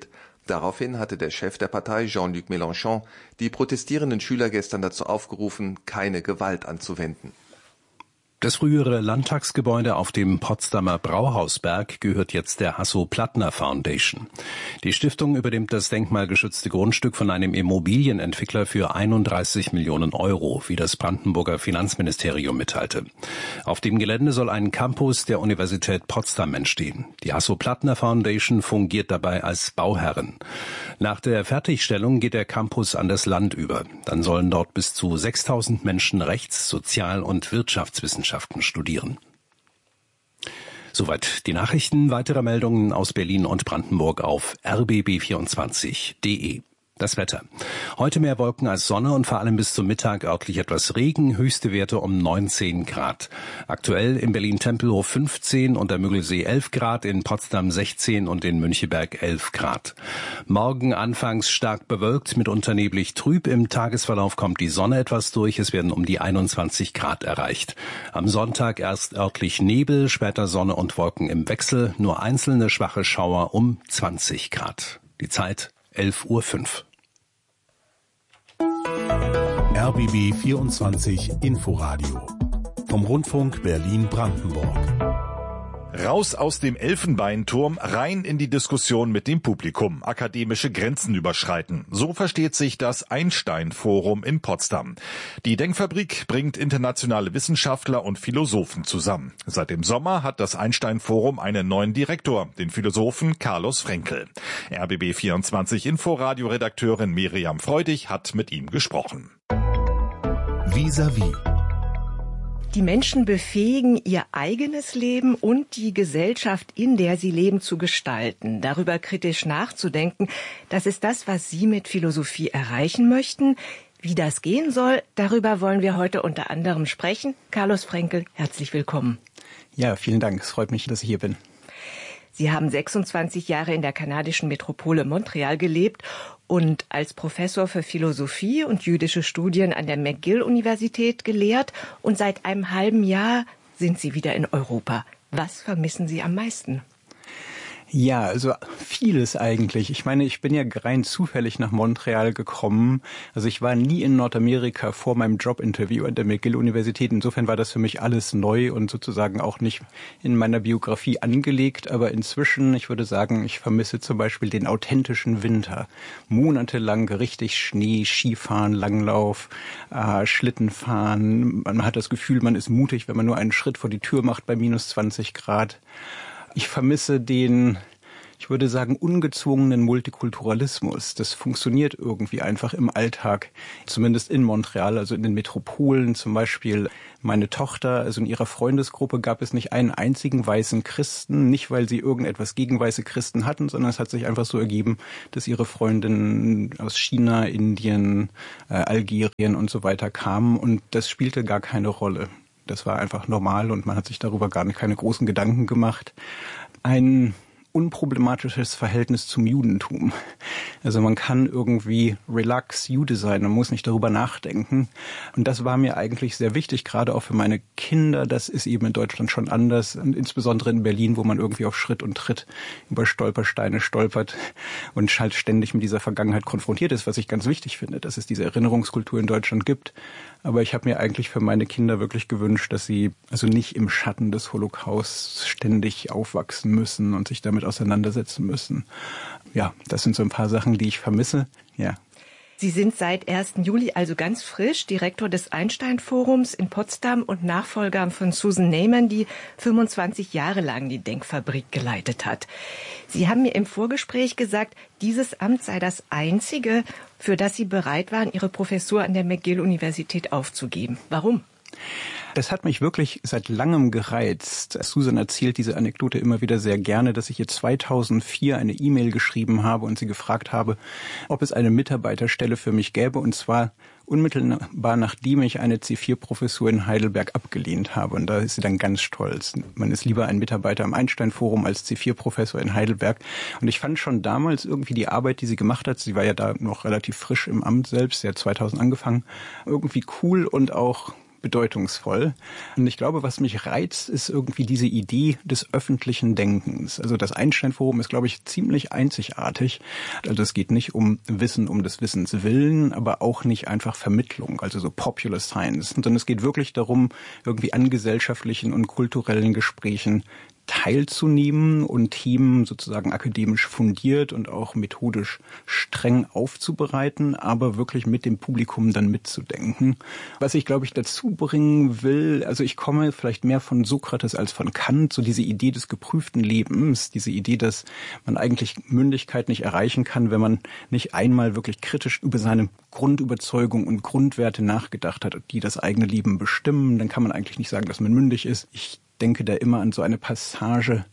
Daraufhin hatte der Chef der Partei, Jean-Luc Mélenchon, die protestierenden Schüler gestern dazu aufgerufen, keine Gewalt anzuwenden. Das frühere Landtagsgebäude auf dem Potsdamer Brauhausberg gehört jetzt der Hasso-Plattner Foundation. Die Stiftung übernimmt das denkmalgeschützte Grundstück von einem Immobilienentwickler für 31 Millionen Euro, wie das Brandenburger Finanzministerium mitteilte. Auf dem Gelände soll ein Campus der Universität Potsdam entstehen. Die Hasso-Plattner Foundation fungiert dabei als Bauherrin. Nach der Fertigstellung geht der Campus an das Land über. Dann sollen dort bis zu 6.000 Menschen Rechts-, Sozial- und Wirtschaftswissenschaften studieren. Soweit die Nachrichten. Weitere Meldungen aus Berlin und Brandenburg auf rbb24.de. Das Wetter. Heute mehr Wolken als Sonne und vor allem bis zum Mittag örtlich etwas Regen, höchste Werte um 19 Grad. Aktuell in Berlin-Tempelhof 15 und der Müggelsee 11 Grad, in Potsdam 16 und in Müncheberg 11 Grad. Morgen anfangs stark bewölkt, mitunter neblig trüb. Im Tagesverlauf kommt die Sonne etwas durch, es werden um die 21 Grad erreicht. Am Sonntag erst örtlich Nebel, später Sonne und Wolken im Wechsel, nur einzelne schwache Schauer um 20 Grad. Die Zeit 11:05 Uhr. RBB 24 Inforadio vom Rundfunk Berlin-Brandenburg. Raus aus dem Elfenbeinturm, rein in die Diskussion mit dem Publikum. Akademische Grenzen überschreiten. So versteht sich das Einstein-Forum in Potsdam. Die Denkfabrik bringt internationale Wissenschaftler und Philosophen zusammen. Seit dem Sommer hat das Einstein-Forum einen neuen Direktor, den Philosophen Carlos Frenkel. RBB 24 Inforadio-Redakteurin Miriam Freudig hat mit ihm gesprochen. Vis-à-vis. Die Menschen befähigen, ihr eigenes Leben und die Gesellschaft, in der sie leben, zu gestalten. Darüber kritisch nachzudenken, das ist das, was Sie mit Philosophie erreichen möchten. Wie das gehen soll, darüber wollen wir heute unter anderem sprechen. Carlos Frenkel, herzlich willkommen. Ja, vielen Dank. Es freut mich, dass ich hier bin. Sie haben 26 Jahre in der kanadischen Metropole Montreal gelebt und als Professor für Philosophie und jüdische Studien an der McGill-Universität gelehrt. Und seit einem halben Jahr sind Sie wieder in Europa. Was vermissen Sie am meisten? Ja, also vieles eigentlich. Ich meine, ich bin ja rein zufällig nach Montreal gekommen. Also ich war nie in Nordamerika vor meinem Jobinterview an der McGill-Universität. Insofern war das für mich alles neu und sozusagen auch nicht in meiner Biografie angelegt. Aber inzwischen, ich würde sagen, ich vermisse zum Beispiel den authentischen Winter. Monatelang richtig Schnee, Skifahren, Langlauf, Schlittenfahren. Man hat das Gefühl, man ist mutig, wenn man nur einen Schritt vor die Tür macht bei minus 20 Grad. Ich vermisse den, ich würde sagen, ungezwungenen Multikulturalismus. Das funktioniert irgendwie einfach im Alltag, zumindest in Montreal, also in den Metropolen zum Beispiel. Meine Tochter, also in ihrer Freundesgruppe gab es nicht einen einzigen weißen Christen, nicht weil sie irgendetwas gegen weiße Christen hatten, sondern es hat sich einfach so ergeben, dass ihre Freundinnen aus China, Indien, Algerien und so weiter kamen und das spielte gar keine Rolle. Das war einfach normal und man hat sich darüber keine großen Gedanken gemacht. Ein unproblematisches Verhältnis zum Judentum. Also man kann irgendwie relax Jude sein, man muss nicht darüber nachdenken. Und das war mir eigentlich sehr wichtig, gerade auch für meine Kinder. Das ist eben in Deutschland schon anders, und insbesondere in Berlin, wo man irgendwie auf Schritt und Tritt über Stolpersteine stolpert und halt ständig mit dieser Vergangenheit konfrontiert ist, was ich ganz wichtig finde, dass es diese Erinnerungskultur in Deutschland gibt. Aber ich habe mir eigentlich für meine Kinder wirklich gewünscht, dass sie also nicht im Schatten des Holocaust ständig aufwachsen müssen und sich damit auseinandersetzen müssen. Ja, das sind so ein paar Sachen, die ich vermisse. Ja. Sie sind seit 1. Juli also ganz frisch Direktor des Einstein-Forums in Potsdam und Nachfolger von Susan Neyman, die 25 Jahre lang die Denkfabrik geleitet hat. Sie haben mir im Vorgespräch gesagt, dieses Amt sei das einzige, für das Sie bereit waren, Ihre Professur an der McGill-Universität aufzugeben. Warum? Das hat mich wirklich seit langem gereizt. Susan erzählt diese Anekdote immer wieder sehr gerne, dass ich ihr 2004 eine E-Mail geschrieben habe und sie gefragt habe, ob es eine Mitarbeiterstelle für mich gäbe, und zwar unmittelbar nachdem ich eine C4-Professur in Heidelberg abgelehnt habe. Und da ist sie dann ganz stolz. Man ist lieber ein Mitarbeiter am Einstein-Forum als C4-Professor in Heidelberg. Und ich fand schon damals irgendwie die Arbeit, die sie gemacht hat, sie war ja da noch relativ frisch im Amt selbst, sie hat 2000 angefangen, irgendwie cool und auch bedeutungsvoll. Und ich glaube, was mich reizt, ist irgendwie diese Idee des öffentlichen Denkens. Also das Einstein-Forum ist, glaube ich, ziemlich einzigartig. Also es geht nicht um Wissen um des Wissens willen, aber auch nicht einfach Vermittlung, also so Popular Science, sondern es geht wirklich darum, irgendwie an gesellschaftlichen und kulturellen Gesprächen teilzunehmen und Themen sozusagen akademisch fundiert und auch methodisch streng aufzubereiten, aber wirklich mit dem Publikum dann mitzudenken. Was ich, glaube ich, dazu bringen will, also ich komme vielleicht mehr von Sokrates als von Kant, so diese Idee des geprüften Lebens, diese Idee, dass man eigentlich Mündigkeit nicht erreichen kann, wenn man nicht einmal wirklich kritisch über seine Grundüberzeugung und Grundwerte nachgedacht hat, die das eigene Leben bestimmen, dann kann man eigentlich nicht sagen, dass man mündig ist. Ich denke da immer an so eine Passage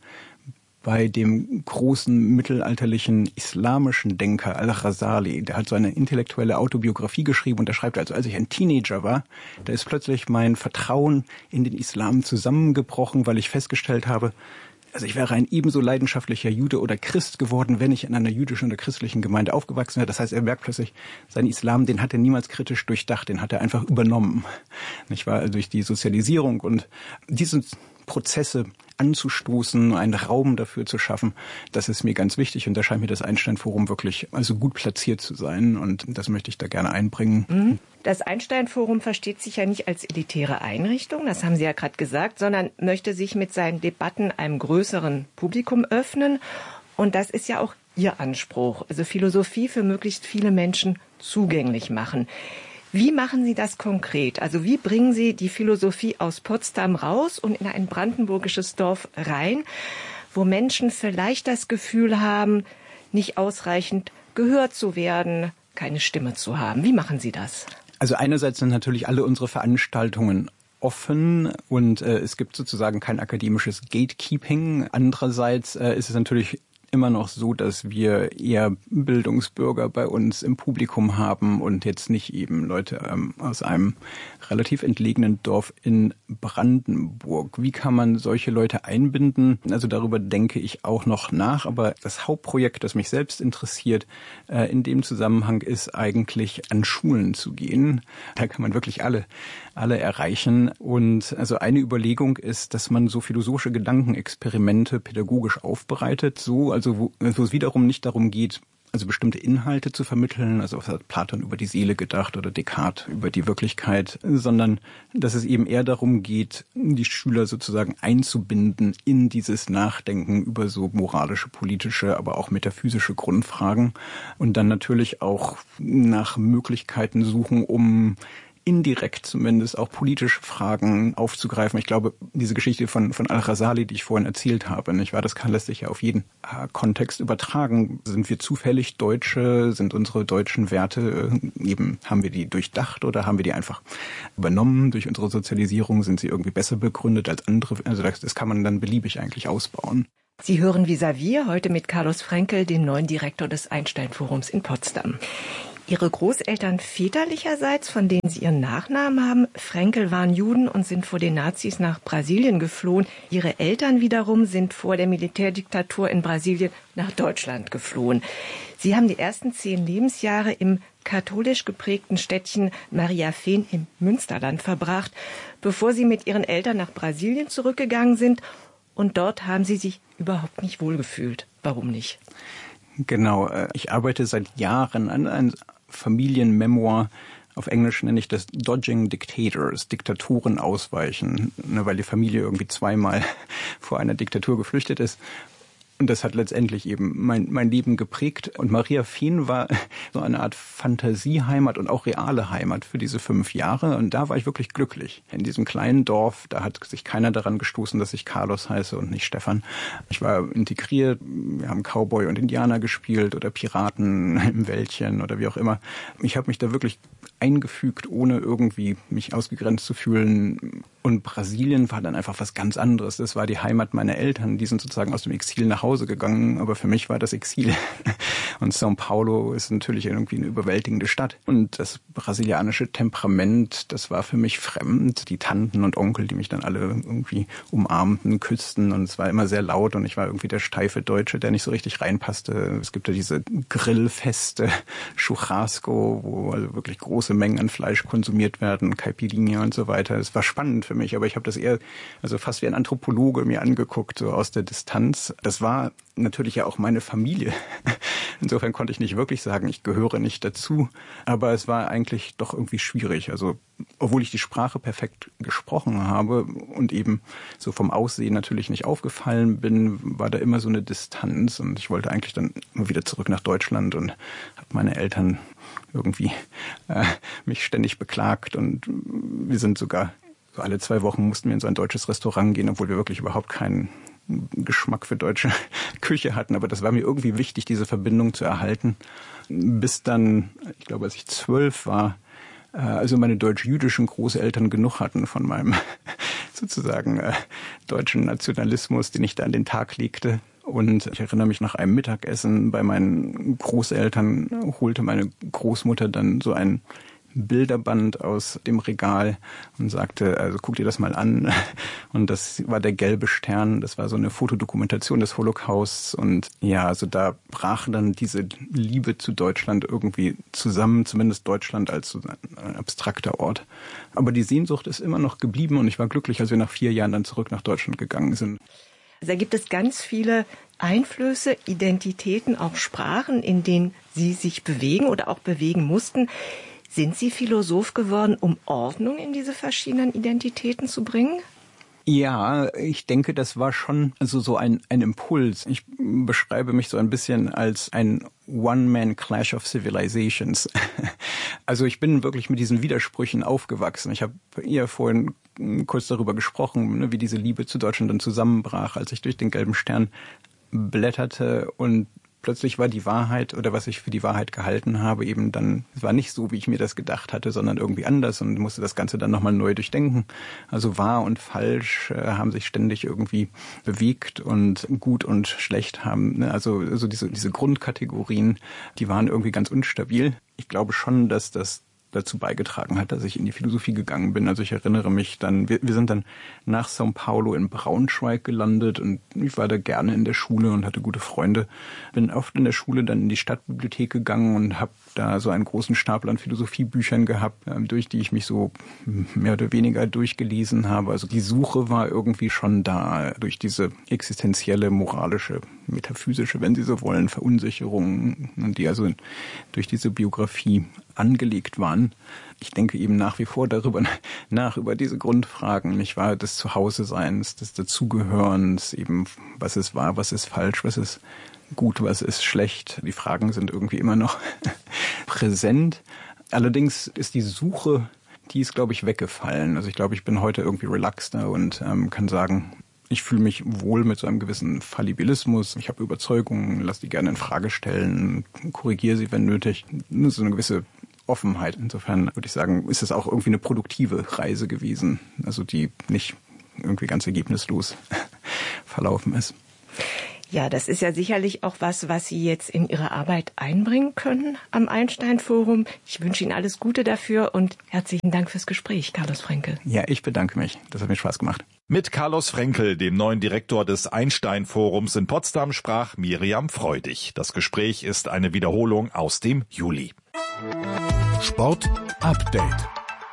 bei dem großen mittelalterlichen islamischen Denker Al-Ghazali. Der hat so eine intellektuelle Autobiografie geschrieben und der schreibt also, als ich ein Teenager war, da ist plötzlich mein Vertrauen in den Islam zusammengebrochen, weil ich festgestellt habe, also ich wäre ein ebenso leidenschaftlicher Jude oder Christ geworden, wenn ich in einer jüdischen oder christlichen Gemeinde aufgewachsen wäre. Das heißt, er merkt plötzlich, sein Islam, den hat er niemals kritisch durchdacht, den hat er einfach übernommen. Nicht wahr? Also durch die Sozialisierung und diese Prozesse anzustoßen, einen Raum dafür zu schaffen, das ist mir ganz wichtig und da scheint mir das Einstein-Forum wirklich also gut platziert zu sein und das möchte ich da gerne einbringen. Das Einstein-Forum versteht sich ja nicht als elitäre Einrichtung, das haben Sie ja gerade gesagt, sondern möchte sich mit seinen Debatten einem größeren Publikum öffnen und das ist ja auch Ihr Anspruch, also Philosophie für möglichst viele Menschen zugänglich machen. Wie machen Sie das konkret? Also wie bringen Sie die Philosophie aus Potsdam raus und in ein brandenburgisches Dorf rein, wo Menschen vielleicht das Gefühl haben, nicht ausreichend gehört zu werden, keine Stimme zu haben? Wie machen Sie das? Also einerseits sind natürlich alle unsere Veranstaltungen offen und es gibt sozusagen kein akademisches Gatekeeping. Andererseits ist es natürlich immer noch so, dass wir eher Bildungsbürger bei uns im Publikum haben und jetzt nicht eben Leute aus einem relativ entlegenen Dorf in Brandenburg. Wie kann man solche Leute einbinden? Also darüber denke ich auch noch nach, aber das Hauptprojekt, das mich selbst interessiert, in dem Zusammenhang ist eigentlich an Schulen zu gehen. Da kann man wirklich alle erreichen. Und also eine Überlegung ist, dass man so philosophische Gedankenexperimente pädagogisch aufbereitet, so also wo es wiederum nicht darum geht, also bestimmte Inhalte zu vermitteln, also was hat Platon über die Seele gedacht oder Descartes über die Wirklichkeit, sondern dass es eben eher darum geht, die Schüler sozusagen einzubinden in dieses Nachdenken über so moralische, politische, aber auch metaphysische Grundfragen und dann natürlich auch nach Möglichkeiten suchen, um indirekt zumindest auch politische Fragen aufzugreifen. Ich glaube, diese Geschichte von Al-Ghazali, die ich vorhin erzählt habe, nicht wahr? Das lässt sich ja auf jeden Kontext übertragen. Sind wir zufällig Deutsche? Sind unsere deutschen Werte eben, haben wir die durchdacht oder haben wir die einfach übernommen durch unsere Sozialisierung? Sind sie irgendwie besser begründet als andere? Also das kann man dann beliebig eigentlich ausbauen. Sie hören Vis-à-vis heute mit Carlos Frenkel, dem neuen Direktor des Einstein-Forums in Potsdam. Ihre Großeltern väterlicherseits, von denen Sie Ihren Nachnamen haben, Frenkel, waren Juden und sind vor den Nazis nach Brasilien geflohen. Ihre Eltern wiederum sind vor der Militärdiktatur in Brasilien nach Deutschland geflohen. Sie haben die ersten 10 Lebensjahre im katholisch geprägten Städtchen Mariafehn im Münsterland verbracht, bevor Sie mit Ihren Eltern nach Brasilien zurückgegangen sind. Und dort haben Sie sich überhaupt nicht wohlgefühlt. Warum nicht? Genau, ich arbeite seit Jahren an einem Familienmemoir. Auf Englisch nenne ich das Dodging Dictators, Diktaturen ausweichen, weil die Familie irgendwie 2-mal vor einer Diktatur geflüchtet ist. Und das hat letztendlich eben mein Leben geprägt. Und Mariafehn war so eine Art Fantasieheimat und auch reale Heimat für diese 5 Jahre. Und da war ich wirklich glücklich. In diesem kleinen Dorf, da hat sich keiner daran gestoßen, dass ich Carlos heiße und nicht Stefan. Ich war integriert, wir haben Cowboy und Indianer gespielt oder Piraten im Wäldchen oder wie auch immer. Ich habe mich da wirklich eingefügt, ohne irgendwie mich ausgegrenzt zu fühlen. Und Brasilien war dann einfach was ganz anderes. Das war die Heimat meiner Eltern. Die sind sozusagen aus dem Exil nach Hause gegangen. Aber für mich war das Exil. Und São Paulo ist natürlich irgendwie eine überwältigende Stadt. Und das brasilianische Temperament, das war für mich fremd. Die Tanten und Onkel, die mich dann alle irgendwie umarmten, küssten. Und es war immer sehr laut. Und ich war irgendwie der steife Deutsche, der nicht so richtig reinpasste. Es gibt ja diese Grillfeste, Churrasco, wo also wirklich große Mengen an Fleisch konsumiert werden, Caipirinha und so weiter. Es war spannend für mich, aber ich habe das eher also fast wie ein Anthropologe mir angeguckt, so aus der Distanz. Das war natürlich ja auch meine Familie. Insofern konnte ich nicht wirklich sagen, ich gehöre nicht dazu. Aber es war eigentlich doch irgendwie schwierig. Also obwohl ich die Sprache perfekt gesprochen habe und eben so vom Aussehen natürlich nicht aufgefallen bin, war da immer so eine Distanz. Und ich wollte eigentlich dann immer wieder zurück nach Deutschland und habe meine Eltern irgendwie mich ständig beklagt. Und wir sind sogar so alle 2 Wochen mussten wir in so ein deutsches Restaurant gehen, obwohl wir wirklich überhaupt keinen Geschmack für deutsche Küche hatten. Aber das war mir irgendwie wichtig, diese Verbindung zu erhalten. Bis dann, ich glaube, als ich 12 war, also meine deutsch-jüdischen Großeltern genug hatten von meinem sozusagen deutschen Nationalismus, den ich da an den Tag legte. Und ich erinnere mich, nach einem Mittagessen bei meinen Großeltern holte meine Großmutter dann so ein Bilderband aus dem Regal und sagte, also guck dir das mal an. Und das war der gelbe Stern, das war so eine Fotodokumentation des Holocausts. Und ja, also da brach dann diese Liebe zu Deutschland irgendwie zusammen, zumindest Deutschland als so ein abstrakter Ort. Aber die Sehnsucht ist immer noch geblieben und ich war glücklich, als wir nach 4 Jahren dann zurück nach Deutschland gegangen sind. Da gibt es ganz viele Einflüsse, Identitäten, auch Sprachen, in denen Sie sich bewegen oder auch bewegen mussten. Sind Sie Philosoph geworden, um Ordnung in diese verschiedenen Identitäten zu bringen? Ja, ich denke, das war schon also so ein Impuls. Ich beschreibe mich so ein bisschen als ein One-Man-Clash of Civilizations. Also ich bin wirklich mit diesen Widersprüchen aufgewachsen. Ich habe eher vorhin kurz darüber gesprochen, wie diese Liebe zu Deutschland dann zusammenbrach, als ich durch den gelben Stern blätterte und plötzlich war die Wahrheit oder was ich für die Wahrheit gehalten habe eben dann, es war nicht so, wie ich mir das gedacht hatte, sondern irgendwie anders und musste das Ganze dann nochmal neu durchdenken. Also wahr und falsch haben sich ständig irgendwie bewegt und gut und schlecht haben, also diese Grundkategorien, die waren irgendwie ganz unstabil. Ich glaube schon, dass das dazu beigetragen hat, dass ich in die Philosophie gegangen bin. Also ich erinnere mich dann, wir sind dann nach São Paulo in Braunschweig gelandet und ich war da gerne in der Schule und hatte gute Freunde. Bin oft in der Schule dann in die Stadtbibliothek gegangen und habe da so einen großen Stapel an Philosophiebüchern gehabt, durch die ich mich so mehr oder weniger durchgelesen habe. Also die Suche war irgendwie schon da durch diese existenzielle, moralische, metaphysische, wenn Sie so wollen, Verunsicherung, die also durch diese Biografie angelegt waren. Ich denke eben nach wie vor darüber nach, über diese Grundfragen, nicht wahr, des Zuhause-Seins, des Dazugehörens, eben was ist wahr, was ist falsch, was ist gut, was ist schlecht. Die Fragen sind irgendwie immer noch präsent. Allerdings ist die Suche, die ist, glaube ich, weggefallen. Also ich glaube, ich bin heute irgendwie relaxter und kann sagen, ich fühle mich wohl mit so einem gewissen Fallibilismus. Ich habe Überzeugungen, lasse die gerne in Frage stellen, korrigiere sie, wenn nötig. Nur so eine gewisse Offenheit. Insofern würde ich sagen, ist es auch irgendwie eine produktive Reise gewesen, also die nicht irgendwie ganz ergebnislos verlaufen ist. Ja, das ist ja sicherlich auch was Sie jetzt in Ihre Arbeit einbringen können am Einstein-Forum. Ich wünsche Ihnen alles Gute dafür und herzlichen Dank fürs Gespräch, Carlos Frenkel. Ja, ich bedanke mich. Das hat mir Spaß gemacht. Mit Carlos Frenkel, dem neuen Direktor des Einstein-Forums in Potsdam, sprach Miriam Freudig. Das Gespräch ist eine Wiederholung aus dem Juli. Sport Update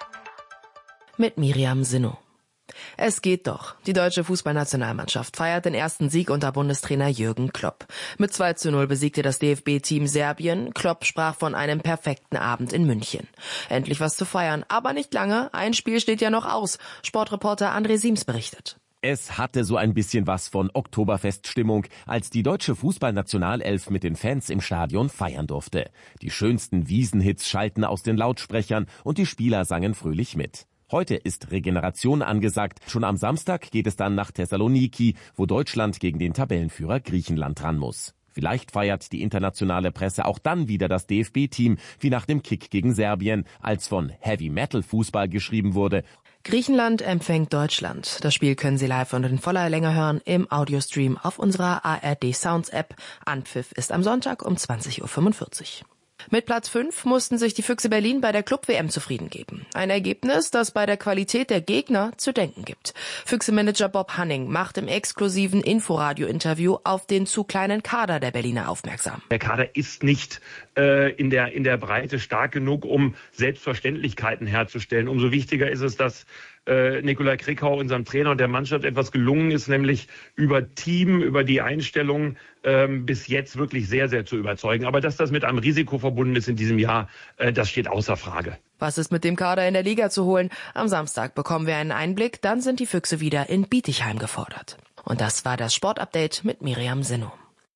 mit Miriam Sinno. Es geht doch. Die deutsche Fußballnationalmannschaft feiert den ersten Sieg unter Bundestrainer Jürgen Klopp. Mit 2:0 besiegte das DFB-Team Serbien. Klopp sprach von einem perfekten Abend in München. Endlich was zu feiern, aber nicht lange. Ein Spiel steht ja noch aus. Sportreporter André Siems berichtet. Es hatte so ein bisschen was von Oktoberfeststimmung, als die deutsche Fußballnationalelf mit den Fans im Stadion feiern durfte. Die schönsten Wiesenhits schallten aus den Lautsprechern und die Spieler sangen fröhlich mit. Heute ist Regeneration angesagt. Schon am Samstag geht es dann nach Thessaloniki, wo Deutschland gegen den Tabellenführer Griechenland ran muss. Vielleicht feiert die internationale Presse auch dann wieder das DFB-Team, wie nach dem Kick gegen Serbien, als von Heavy-Metal-Fußball geschrieben wurde. Griechenland empfängt Deutschland. Das Spiel können Sie live und in voller Länge hören im Audiostream auf unserer ARD Sounds App. Anpfiff ist am Sonntag um 20:45 Uhr. Mit Platz 5 mussten sich die Füchse Berlin bei der Club-WM zufrieden geben. Ein Ergebnis, das bei der Qualität der Gegner zu denken gibt. Füchse-Manager Bob Hanning macht im exklusiven Inforadio-Interview auf den zu kleinen Kader der Berliner aufmerksam. Der Kader ist nicht in der Breite stark genug, um Selbstverständlichkeiten herzustellen. Umso wichtiger ist es, dass Nikolai Krickau, unserem Trainer und der Mannschaft etwas gelungen ist, nämlich über die Einstellung bis jetzt wirklich sehr, sehr zu überzeugen. Aber dass das mit einem Risiko verbunden ist in diesem Jahr, das steht außer Frage. Was ist mit dem Kader in der Liga zu holen? Am Samstag bekommen wir einen Einblick, dann sind die Füchse wieder in Bietigheim gefordert. Und das war das Sportupdate mit Miriam Sinno.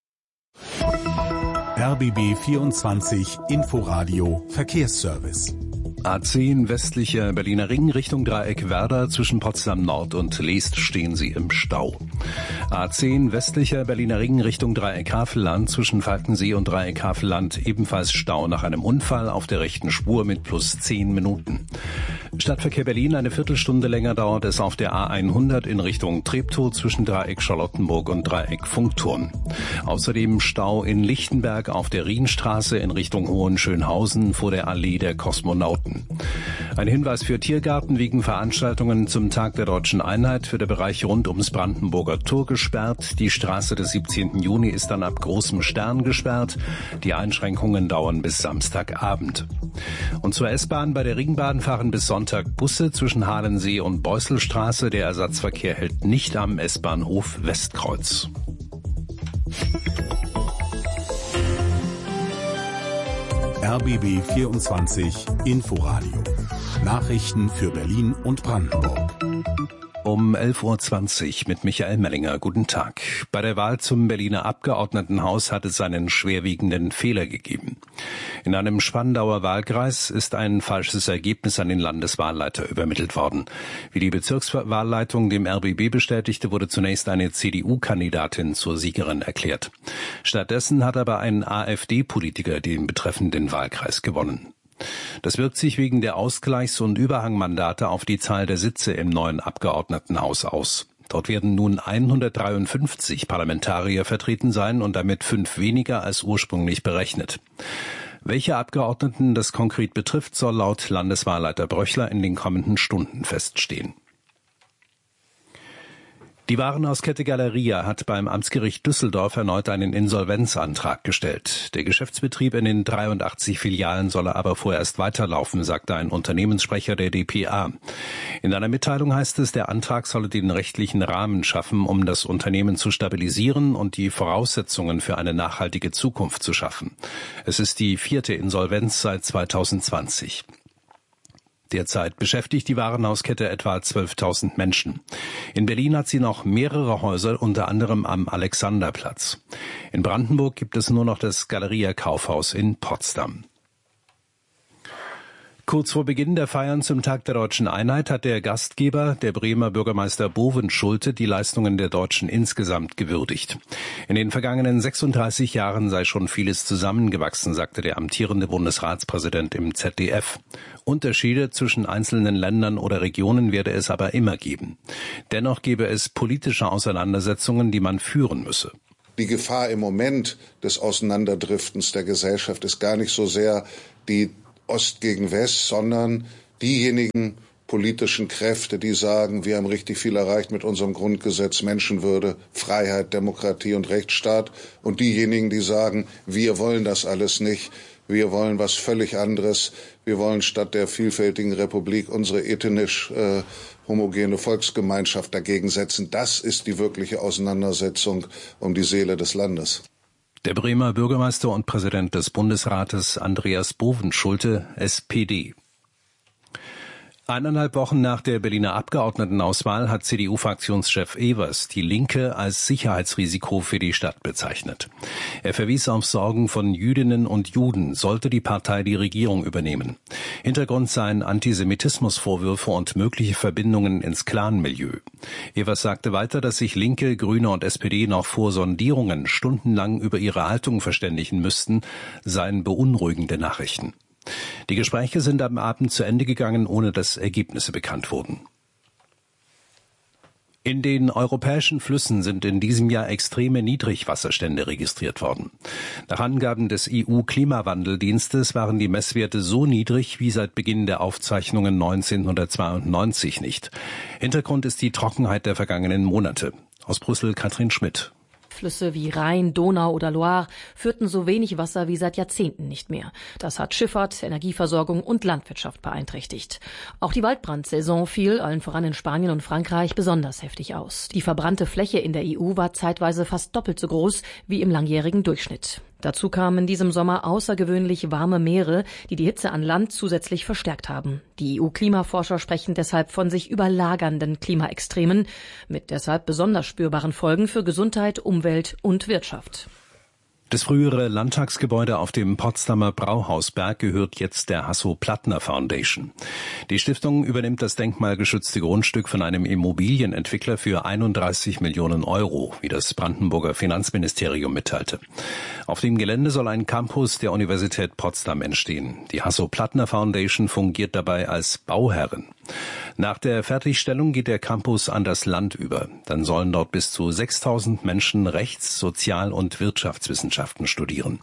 RBB 24 Inforadio Verkehrsservice. A10 westlicher Berliner Ring Richtung Dreieck Werder, zwischen Potsdam Nord und Leest stehen Sie im Stau. A10 westlicher Berliner Ring Richtung Dreieck Havelland, zwischen Falkensee und Dreieck Havelland ebenfalls Stau nach einem Unfall auf der rechten Spur mit plus 10 Minuten. Stadtverkehr Berlin, eine Viertelstunde länger dauert es auf der A100 in Richtung Treptow zwischen Dreieck Charlottenburg und Dreieck Funkturm. Außerdem Stau in Lichtenberg auf der Rienstraße in Richtung Hohenschönhausen vor der Allee der Kosmonauten. Ein Hinweis für Tiergarten: wegen Veranstaltungen zum Tag der Deutschen Einheit wird der Bereich rund ums Brandenburger Tor gesperrt. Die Straße des 17. Juni ist dann ab Großem Stern gesperrt. Die Einschränkungen dauern bis Samstagabend. Und zur S-Bahn: bei der Ringbahn fahren bis Sonntag Busse zwischen Halensee und Beusselstraße. Der Ersatzverkehr hält nicht am S-Bahnhof Westkreuz. RBB 24 Inforadio. Nachrichten für Berlin und Brandenburg. Um 11:20 Uhr mit Michael Mellinger. Guten Tag. Bei der Wahl zum Berliner Abgeordnetenhaus hat es einen schwerwiegenden Fehler gegeben. In einem Spandauer Wahlkreis ist ein falsches Ergebnis an den Landeswahlleiter übermittelt worden. Wie die Bezirkswahlleitung dem RBB bestätigte, wurde zunächst eine CDU-Kandidatin zur Siegerin erklärt. Stattdessen hat aber ein AfD-Politiker den betreffenden Wahlkreis gewonnen. Das wirkt sich wegen der Ausgleichs- und Überhangmandate auf die Zahl der Sitze im neuen Abgeordnetenhaus aus. Dort werden nun 153 Parlamentarier vertreten sein und damit 5 weniger als ursprünglich berechnet. Welche Abgeordneten das konkret betrifft, soll laut Landeswahlleiter Bröchler in den kommenden Stunden feststehen. Die Warenhauskette Galeria hat beim Amtsgericht Düsseldorf erneut einen Insolvenzantrag gestellt. Der Geschäftsbetrieb in den 83 Filialen solle aber vorerst weiterlaufen, sagte ein Unternehmenssprecher der dpa. In einer Mitteilung heißt es, der Antrag solle den rechtlichen Rahmen schaffen, um das Unternehmen zu stabilisieren und die Voraussetzungen für eine nachhaltige Zukunft zu schaffen. Es ist die 4. Insolvenz seit 2020. Derzeit beschäftigt die Warenhauskette etwa 12.000 Menschen. In Berlin hat sie noch mehrere Häuser, unter anderem am Alexanderplatz. In Brandenburg gibt es nur noch das Galeria Kaufhaus in Potsdam. Kurz vor Beginn der Feiern zum Tag der Deutschen Einheit hat der Gastgeber, der Bremer Bürgermeister Bovenschulte, die Leistungen der Deutschen insgesamt gewürdigt. In den vergangenen 36 Jahren sei schon vieles zusammengewachsen, sagte der amtierende Bundesratspräsident im ZDF. Unterschiede zwischen einzelnen Ländern oder Regionen werde es aber immer geben. Dennoch gebe es politische Auseinandersetzungen, die man führen müsse. Die Gefahr im Moment des Auseinanderdriftens der Gesellschaft ist gar nicht so sehr die Ost gegen West, sondern diejenigen politischen Kräfte, die sagen, wir haben richtig viel erreicht mit unserem Grundgesetz, Menschenwürde, Freiheit, Demokratie und Rechtsstaat, und diejenigen, die sagen, wir wollen das alles nicht, wir wollen was völlig anderes, wir wollen statt der vielfältigen Republik unsere ethnisch homogene Volksgemeinschaft dagegen setzen. Das ist die wirkliche Auseinandersetzung um die Seele des Landes. Der Bremer Bürgermeister und Präsident des Bundesrates Andreas Bovenschulte, SPD. 1,5 Wochen nach der Berliner Abgeordnetenauswahl hat CDU-Fraktionschef Evers die Linke als Sicherheitsrisiko für die Stadt bezeichnet. Er verwies auf Sorgen von Jüdinnen und Juden, sollte die Partei die Regierung übernehmen. Hintergrund seien Antisemitismusvorwürfe und mögliche Verbindungen ins Clan-Milieu. Evers sagte weiter, dass sich Linke, Grüne und SPD noch vor Sondierungen stundenlang über ihre Haltung verständigen müssten, seien beunruhigende Nachrichten. Die Gespräche sind am Abend zu Ende gegangen, ohne dass Ergebnisse bekannt wurden. In den europäischen Flüssen sind in diesem Jahr extreme Niedrigwasserstände registriert worden. Nach Angaben des EU-Klimawandeldienstes waren die Messwerte so niedrig wie seit Beginn der Aufzeichnungen 1992 nicht. Hintergrund ist die Trockenheit der vergangenen Monate. Aus Brüssel Katrin Schmidt. Flüsse wie Rhein, Donau oder Loire führten so wenig Wasser wie seit Jahrzehnten nicht mehr. Das hat Schifffahrt, Energieversorgung und Landwirtschaft beeinträchtigt. Auch die Waldbrandsaison fiel, allen voran in Spanien und Frankreich, besonders heftig aus. Die verbrannte Fläche in der EU war zeitweise fast doppelt so groß wie im langjährigen Durchschnitt. Dazu kamen in diesem Sommer außergewöhnlich warme Meere, die die Hitze an Land zusätzlich verstärkt haben. Die EU-Klimaforscher sprechen deshalb von sich überlagernden Klimaextremen mit deshalb besonders spürbaren Folgen für Gesundheit, Umwelt und Wirtschaft. Das frühere Landtagsgebäude auf dem Potsdamer Brauhausberg gehört jetzt der Hasso-Plattner Foundation. Die Stiftung übernimmt das denkmalgeschützte Grundstück von einem Immobilienentwickler für 31 Millionen Euro, wie das Brandenburger Finanzministerium mitteilte. Auf dem Gelände soll ein Campus der Universität Potsdam entstehen. Die Hasso-Plattner Foundation fungiert dabei als Bauherrin. Nach der Fertigstellung geht der Campus an das Land über. Dann sollen dort bis zu 6.000 Menschen Rechts-, Sozial- und Wirtschaftswissenschaften studieren.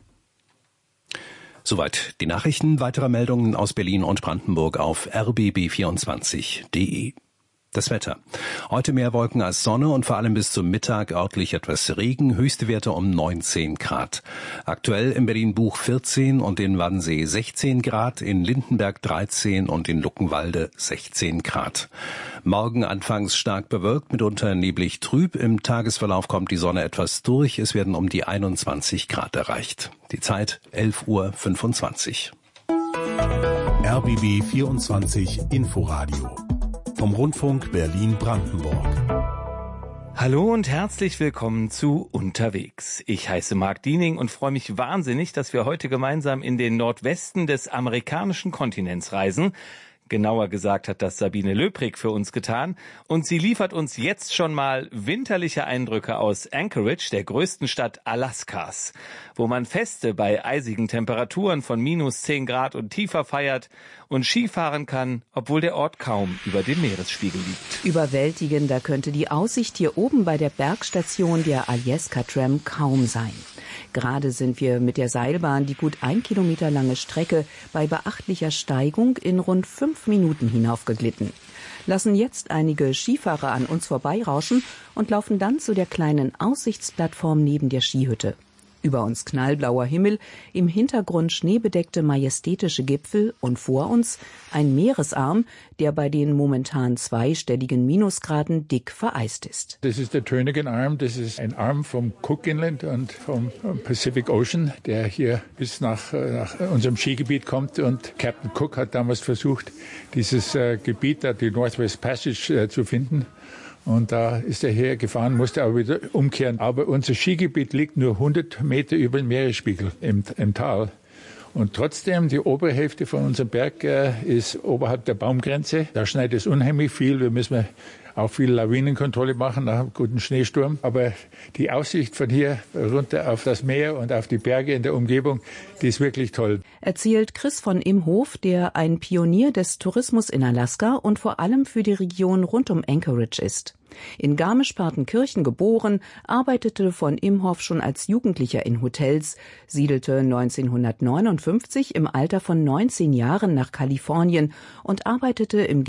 Soweit die Nachrichten. Weitere Meldungen aus Berlin und Brandenburg auf rbb24.de. Das Wetter. Heute mehr Wolken als Sonne und vor allem bis zum Mittag örtlich etwas Regen, höchste Werte um 19 Grad. Aktuell in Berlin-Buch 14 und in Wannsee 16 Grad, in Lindenberg 13 und in Luckenwalde 16 Grad. Morgen anfangs stark bewölkt, mitunter neblig trüb. Im Tagesverlauf kommt die Sonne etwas durch, es werden um die 21 Grad erreicht. Die Zeit 11:25 Uhr. RBB 24 Inforadio vom Rundfunk Berlin-Brandenburg. Hallo und herzlich willkommen zu Unterwegs. Ich heiße Marc Diening und freue mich wahnsinnig, dass wir heute gemeinsam in den Nordwesten des amerikanischen Kontinents reisen. Genauer gesagt hat das Sabine Löbrig für uns getan. Und sie liefert uns jetzt schon mal winterliche Eindrücke aus Anchorage, der größten Stadt Alaskas, wo man Feste bei eisigen Temperaturen von -10 Grad und tiefer feiert und Skifahren kann, obwohl der Ort kaum über dem Meeresspiegel liegt. Überwältigender könnte die Aussicht hier oben bei der Bergstation der Alyeska Tram kaum sein. Gerade sind wir mit der Seilbahn die gut 1 Kilometer lange Strecke bei beachtlicher Steigung in rund 5 Minuten hinaufgeglitten. Lassen jetzt einige Skifahrer an uns vorbeirauschen und laufen dann zu der kleinen Aussichtsplattform neben der Skihütte. Über uns knallblauer Himmel, im Hintergrund schneebedeckte majestätische Gipfel und vor uns ein Meeresarm, der bei den momentan zweistelligen Minusgraden dick vereist ist. Das ist der Turnagain Arm, das ist ein Arm vom Cook Inland und vom Pacific Ocean, der hier bis nach unserem Skigebiet kommt. Und Captain Cook hat damals versucht, dieses Gebiet, die Northwest Passage, zu finden. Und da ist er hergefahren, musste aber wieder umkehren. Aber unser Skigebiet liegt nur 100 Meter über dem Meeresspiegel im Tal. Und trotzdem, die obere Hälfte von unserem Berg ist oberhalb der Baumgrenze. Da schneit es unheimlich viel. Wir müssen auch viel Lawinenkontrolle machen nach einem guten Schneesturm. Aber die Aussicht von hier runter auf das Meer und auf die Berge in der Umgebung, die ist wirklich toll. Erzählt Chris von Imhof, der ein Pionier des Tourismus in Alaska und vor allem für die Region rund um Anchorage ist. In Garmisch-Partenkirchen geboren, arbeitete von Imhoff schon als Jugendlicher in Hotels, siedelte 1959 im Alter von 19 Jahren nach Kalifornien und arbeitete im